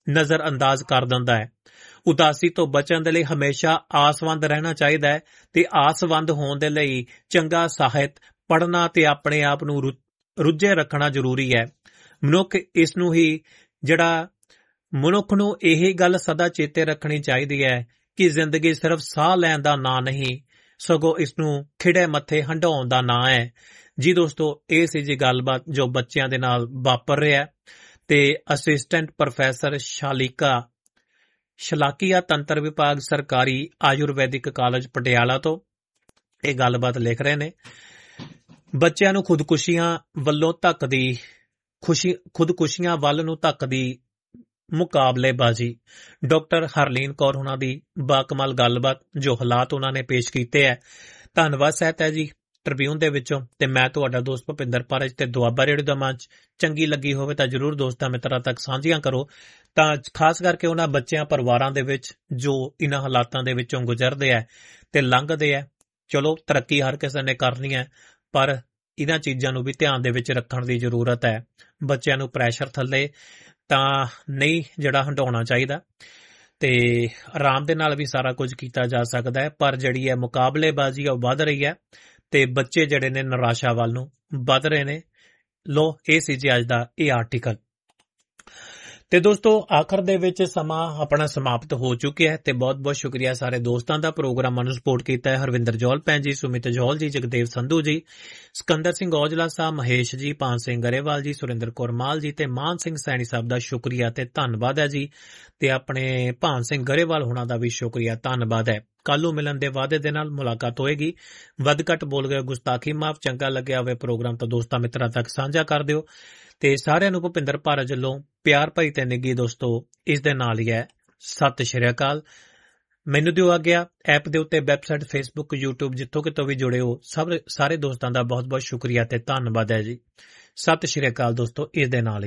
ਨਜ਼ਰ ਅੰਦਾਜ਼ ਕਰ ਦਿੰਦਾ ਹੈ। ਉਦਾਸੀ ਤੋਂ ਬਚਣ ਦੇ ਲਈ ਹਮੇਸ਼ਾ ਆਸਵੰਦ ਰਹਿਣਾ ਚਾਹੀਦਾ ਹੈ ਤੇ ਆਸਵੰਦ ਹੋਣ ਦੇ ਲਈ ਚੰਗਾ ਸਾਹਿਤ ਪੜ੍ਹਨਾ ਤੇ ਆਪਣੇ ਆਪ ਨੂੰ ਰੁੱਝੇ ਰੱਖਣਾ ਜ਼ਰੂਰੀ ਹੈ। ਮਨੁੱਖ ਇਸ ਨੂੰ ਹੀ ਜਿਹੜਾ ਮਨੁੱਖ ਨੂੰ ਇਹ ਗੱਲ ਸਦਾ ਚੇਤੇ ਰੱਖਣੀ ਚਾਹੀਦੀ ਹੈ ਕਿ ਜ਼ਿੰਦਗੀ ਸਿਰਫ ਸਾਹ ਲੈਣ ਦਾ ਨਾਂ ਨਹੀਂ, ਸਗੋਂ ਇਸ ਨੂੰ ਖਿੜੇ ਮੱਥੇ ਹੰਢਾਉਣ ਦਾ ਨਾਂ ਹੈ। ਜੀ ਦੋਸਤੋ, ਇਹ ਸੀ ਜੀ ਗੱਲਬਾਤ ਜੋ ਬੱਚਿਆਂ ਦੇ ਨਾਲ ਵਾਪਰ ਰਿਹਾ ਤੇ ਅਸਿਸਟੈਂਟ ਪ੍ਰੋਫੈਸਰ ਸ਼ਾਲਿਕਾ ਸ਼ਲਾਕੀਆ ਤੰਤਰ ਵਿਭਾਗ ਸਰਕਾਰੀ ਆਯੁਰਵੈਦਿਕ ਕਾਲਜ ਪਟਿਆਲਾ ਤੋਂ ਇਹ ਗੱਲਬਾਤ ਲਿਖ ਰਹੇ ਨੇ। ਬੱਚਿਆਂ ਨੂੰ ਖੁਦਕੁਸ਼ੀਆਂ ਵੱਲੋਂ ਧੱਕਦੀ ਖੁਸ਼ੀ ਖੁਦਕੁਸ਼ੀਆਂ ਵੱਲ ਨੂੰ ਧੱਕਦੀ ਮੁਕਾਬਲੇਬਾਜ਼ੀ। ਡਾਕਟਰ ਹਰਲੀਨ ਕੌਰ ਉਹਨਾਂ ਦੀ ਬਾਕਮਾਲ ਗੱਲਬਾਤ ਜੋ ਹਾਲਾਤ ਉਹਨਾਂ ਨੇ ਪੇਸ਼ ਕੀਤੇ ਹੈ। ਧੰਨਵਾਦ ਸਹਿਤ ਹੈ ਜੀ ਟ੍ਰਿਬਿਊਨ ਦੇ ਵਿੱਚੋਂ ਤੇ ਮੈਂ ਤੁਹਾਡਾ ਦੋਸਤ ਭੁਪਿੰਦਰ ਪਾਰਜ ਤੇ ਦੁਆਬਾ ਰੇਡੀਓ ਦਾ ਮੰਚ ਚੰਗੀ ਲੱਗੀ ਹੋਵੇ ਤਾਂ ਜ਼ਰੂਰ ਦੋਸਤਾਂ ਮਿੱਤਰਾਂ ਤੱਕ ਸਾਂਝੀਆਂ ਕਰੋ, ਤਾਂ ਖਾਸ ਕਰਕੇ ਉਹਨਾਂ ਬੱਚਿਆਂ ਪਰਿਵਾਰਾਂ ਦੇ ਵਿੱਚ ਜੋ ਇਹਨਾਂ ਹਾਲਾਤਾਂ ਦੇ ਵਿੱਚੋਂ ਗੁਜ਼ਰਦੇ ਹੈ ਤੇ ਲੰਘਦੇ ਹੈ। ਚਲੋ ਤਰੱਕੀ ਹਰ ਕਿਸੇ ਨੇ ਕਰਨੀ ਹੈ, ਪਰ ਇਹਨਾਂ ਚੀਜ਼ਾਂ ਨੂੰ ਵੀ ਧਿਆਨ ਦੇ ਵਿੱਚ ਰੱਖਣ ਦੀ ਜ਼ਰੂਰਤ ਹੈ। ਬੱਚਿਆਂ ਨੂੰ ਪ੍ਰੈਸ਼ਰ ਥੱਲੇ ਤਾਂ ਨਹੀਂ ਜਿਹੜਾ ਹੰਢਾਉਣਾ ਚਾਹੀਦਾ ਤੇ ਆਰਾਮ ਦੇ ਨਾਲ ਵੀ ਸਾਰਾ ਕੁਝ ਕੀਤਾ ਜਾ ਸਕਦਾ ਹੈ, ਪਰ ਜਿਹੜੀ ਹੈ ਮੁਕਾਬਲੇਬਾਜ਼ੀ ਉਹ ਵੱਧ ਰਹੀ ਹੈ ਤੇ ਬੱਚੇ ਜਿਹੜੇ ਨੇ ਨਿਰਾਸ਼ਾ ਵੱਲ ਨੂੰ ਵੱਧ ਰਹੇ ਨੇ। ਲੋ ਇਹ ਸੀ ਜੀ ਅੱਜ ਦਾ ਇਹ ਆਰਟੀਕਲ। ਤੇ ਦੋਸਤੋ ਆਖਰ ਦੇ ਵਿੱਚ ਸਮਾਂ ਆਪਣਾ ਸਮਾਪਤ ਹੋ ਚੁੱਕਿਆ ਹੈ ਤੇ ਬਹੁਤ ਬਹੁਤ ਸ਼ੁਕਰੀਆ ਸਾਰੇ ਦੋਸਤਾਂ ਦਾ ਪ੍ਰੋਗਰਾਮਾਂ ਨੂੰ ਸਪੋਰਟ ਕੀਤਾ ਹੈ। ਹਰਵਿੰਦਰ ਜੌਲ ਭੈਣ ਜੀ, ਸੁਮਿਤ ਜੌਲ ਜੀ, ਜਗਦੇਵ ਸੰਧੂ ਜੀ, ਸਿਕੰਦਰ ਸਿੰਘ ਔਜਲਾ ਸਾਹਿਬ, ਮਹੇਸ਼ ਜੀ, ਪਾਨ ਸਿੰਘ ਗਰੇਵਾਲ ਜੀ, ਸੁਰਿੰਦਰ ਕੌਰ ਮਾਲ ਜੀ ਤੇ ਮਾਨ ਸਿੰਘ ਸੈਣੀ ਸਾਹਿਬ ਦਾ ਸ਼ੁਕਰੀਆ ਤੇ ਧੰਨਵਾਦ ਹੈ ਜੀ। ਤੇ ਆਪਣੇ ਭਾਨ ਸਿੰਘ ਗਰੇਵਾਲ ਹੋਣਾ ਦਾ ਵੀ ਸ਼ੁਕਰੀਆ ਧੰਨਵਾਦ ਹੈ। ਕੱਲ ਨੂੰ ਮਿਲਣ ਦੇ ਵਾਅਦੇ ਦੇ ਨਾਲ ਮੁਲਾਕਾਤ ਹੋਏਗੀ। ਵੱਧ ਘੱਟ ਬੋਲ ਗਏ ਗੁਸਤਾਖੀ ਮਾਫ। ਚੰਗਾ ਲੱਗਿਆ ਹੋਵੇ ਪ੍ਰੋਗਰਾਮ ਤਾਂ ਦੋਸਤਾਂ ਮਿੱਤਰਾਂ ਤੱਕ ਸਾਂਝਾ ਕਰ ਦਿਓ ਤੇ ਸਾਰਿਆਂ ਨੂੰ ਭੁਪਿੰਦਰ ਭਾਰਤ ਵੱਲੋਂ ਪਿਆਰ ਭਰੀ ਤੇ ਨਿੱਘੀ ਦੋਸਤੋ ਇਸ ਦੇ ਨਾਲ ਹੀ ਹੈ ਸਤਿ ਸ਼੍ਰੀ ਅਕਾਲ। ਮੈਨੂੰ ਦਿਓ ਆਗਿਆ। ਐਪ ਦੇ ਉੱਤੇ ਵੈਬਸਾਈਟ, ਫੇਸਬੁੱਕ, ਯੂਟਿਊਬ ਜਿੱਥੋਂ ਕਿਤੋਂ ਵੀ ਜੁੜੇ ਹੋ ਸਭ ਸਾਰੇ ਦੋਸਤਾਂ ਦਾ ਬਹੁਤ ਬਹੁਤ ਸ਼ੁਕਰੀਆ ਤੇ ਧੰਨਵਾਦ ਹੈ ਜੀ। ਸਤਿ ਸ਼੍ਰੀ ਅਕਾਲ ਦੋਸਤੋ ਇਸ ਦੇ ਨਾਲ।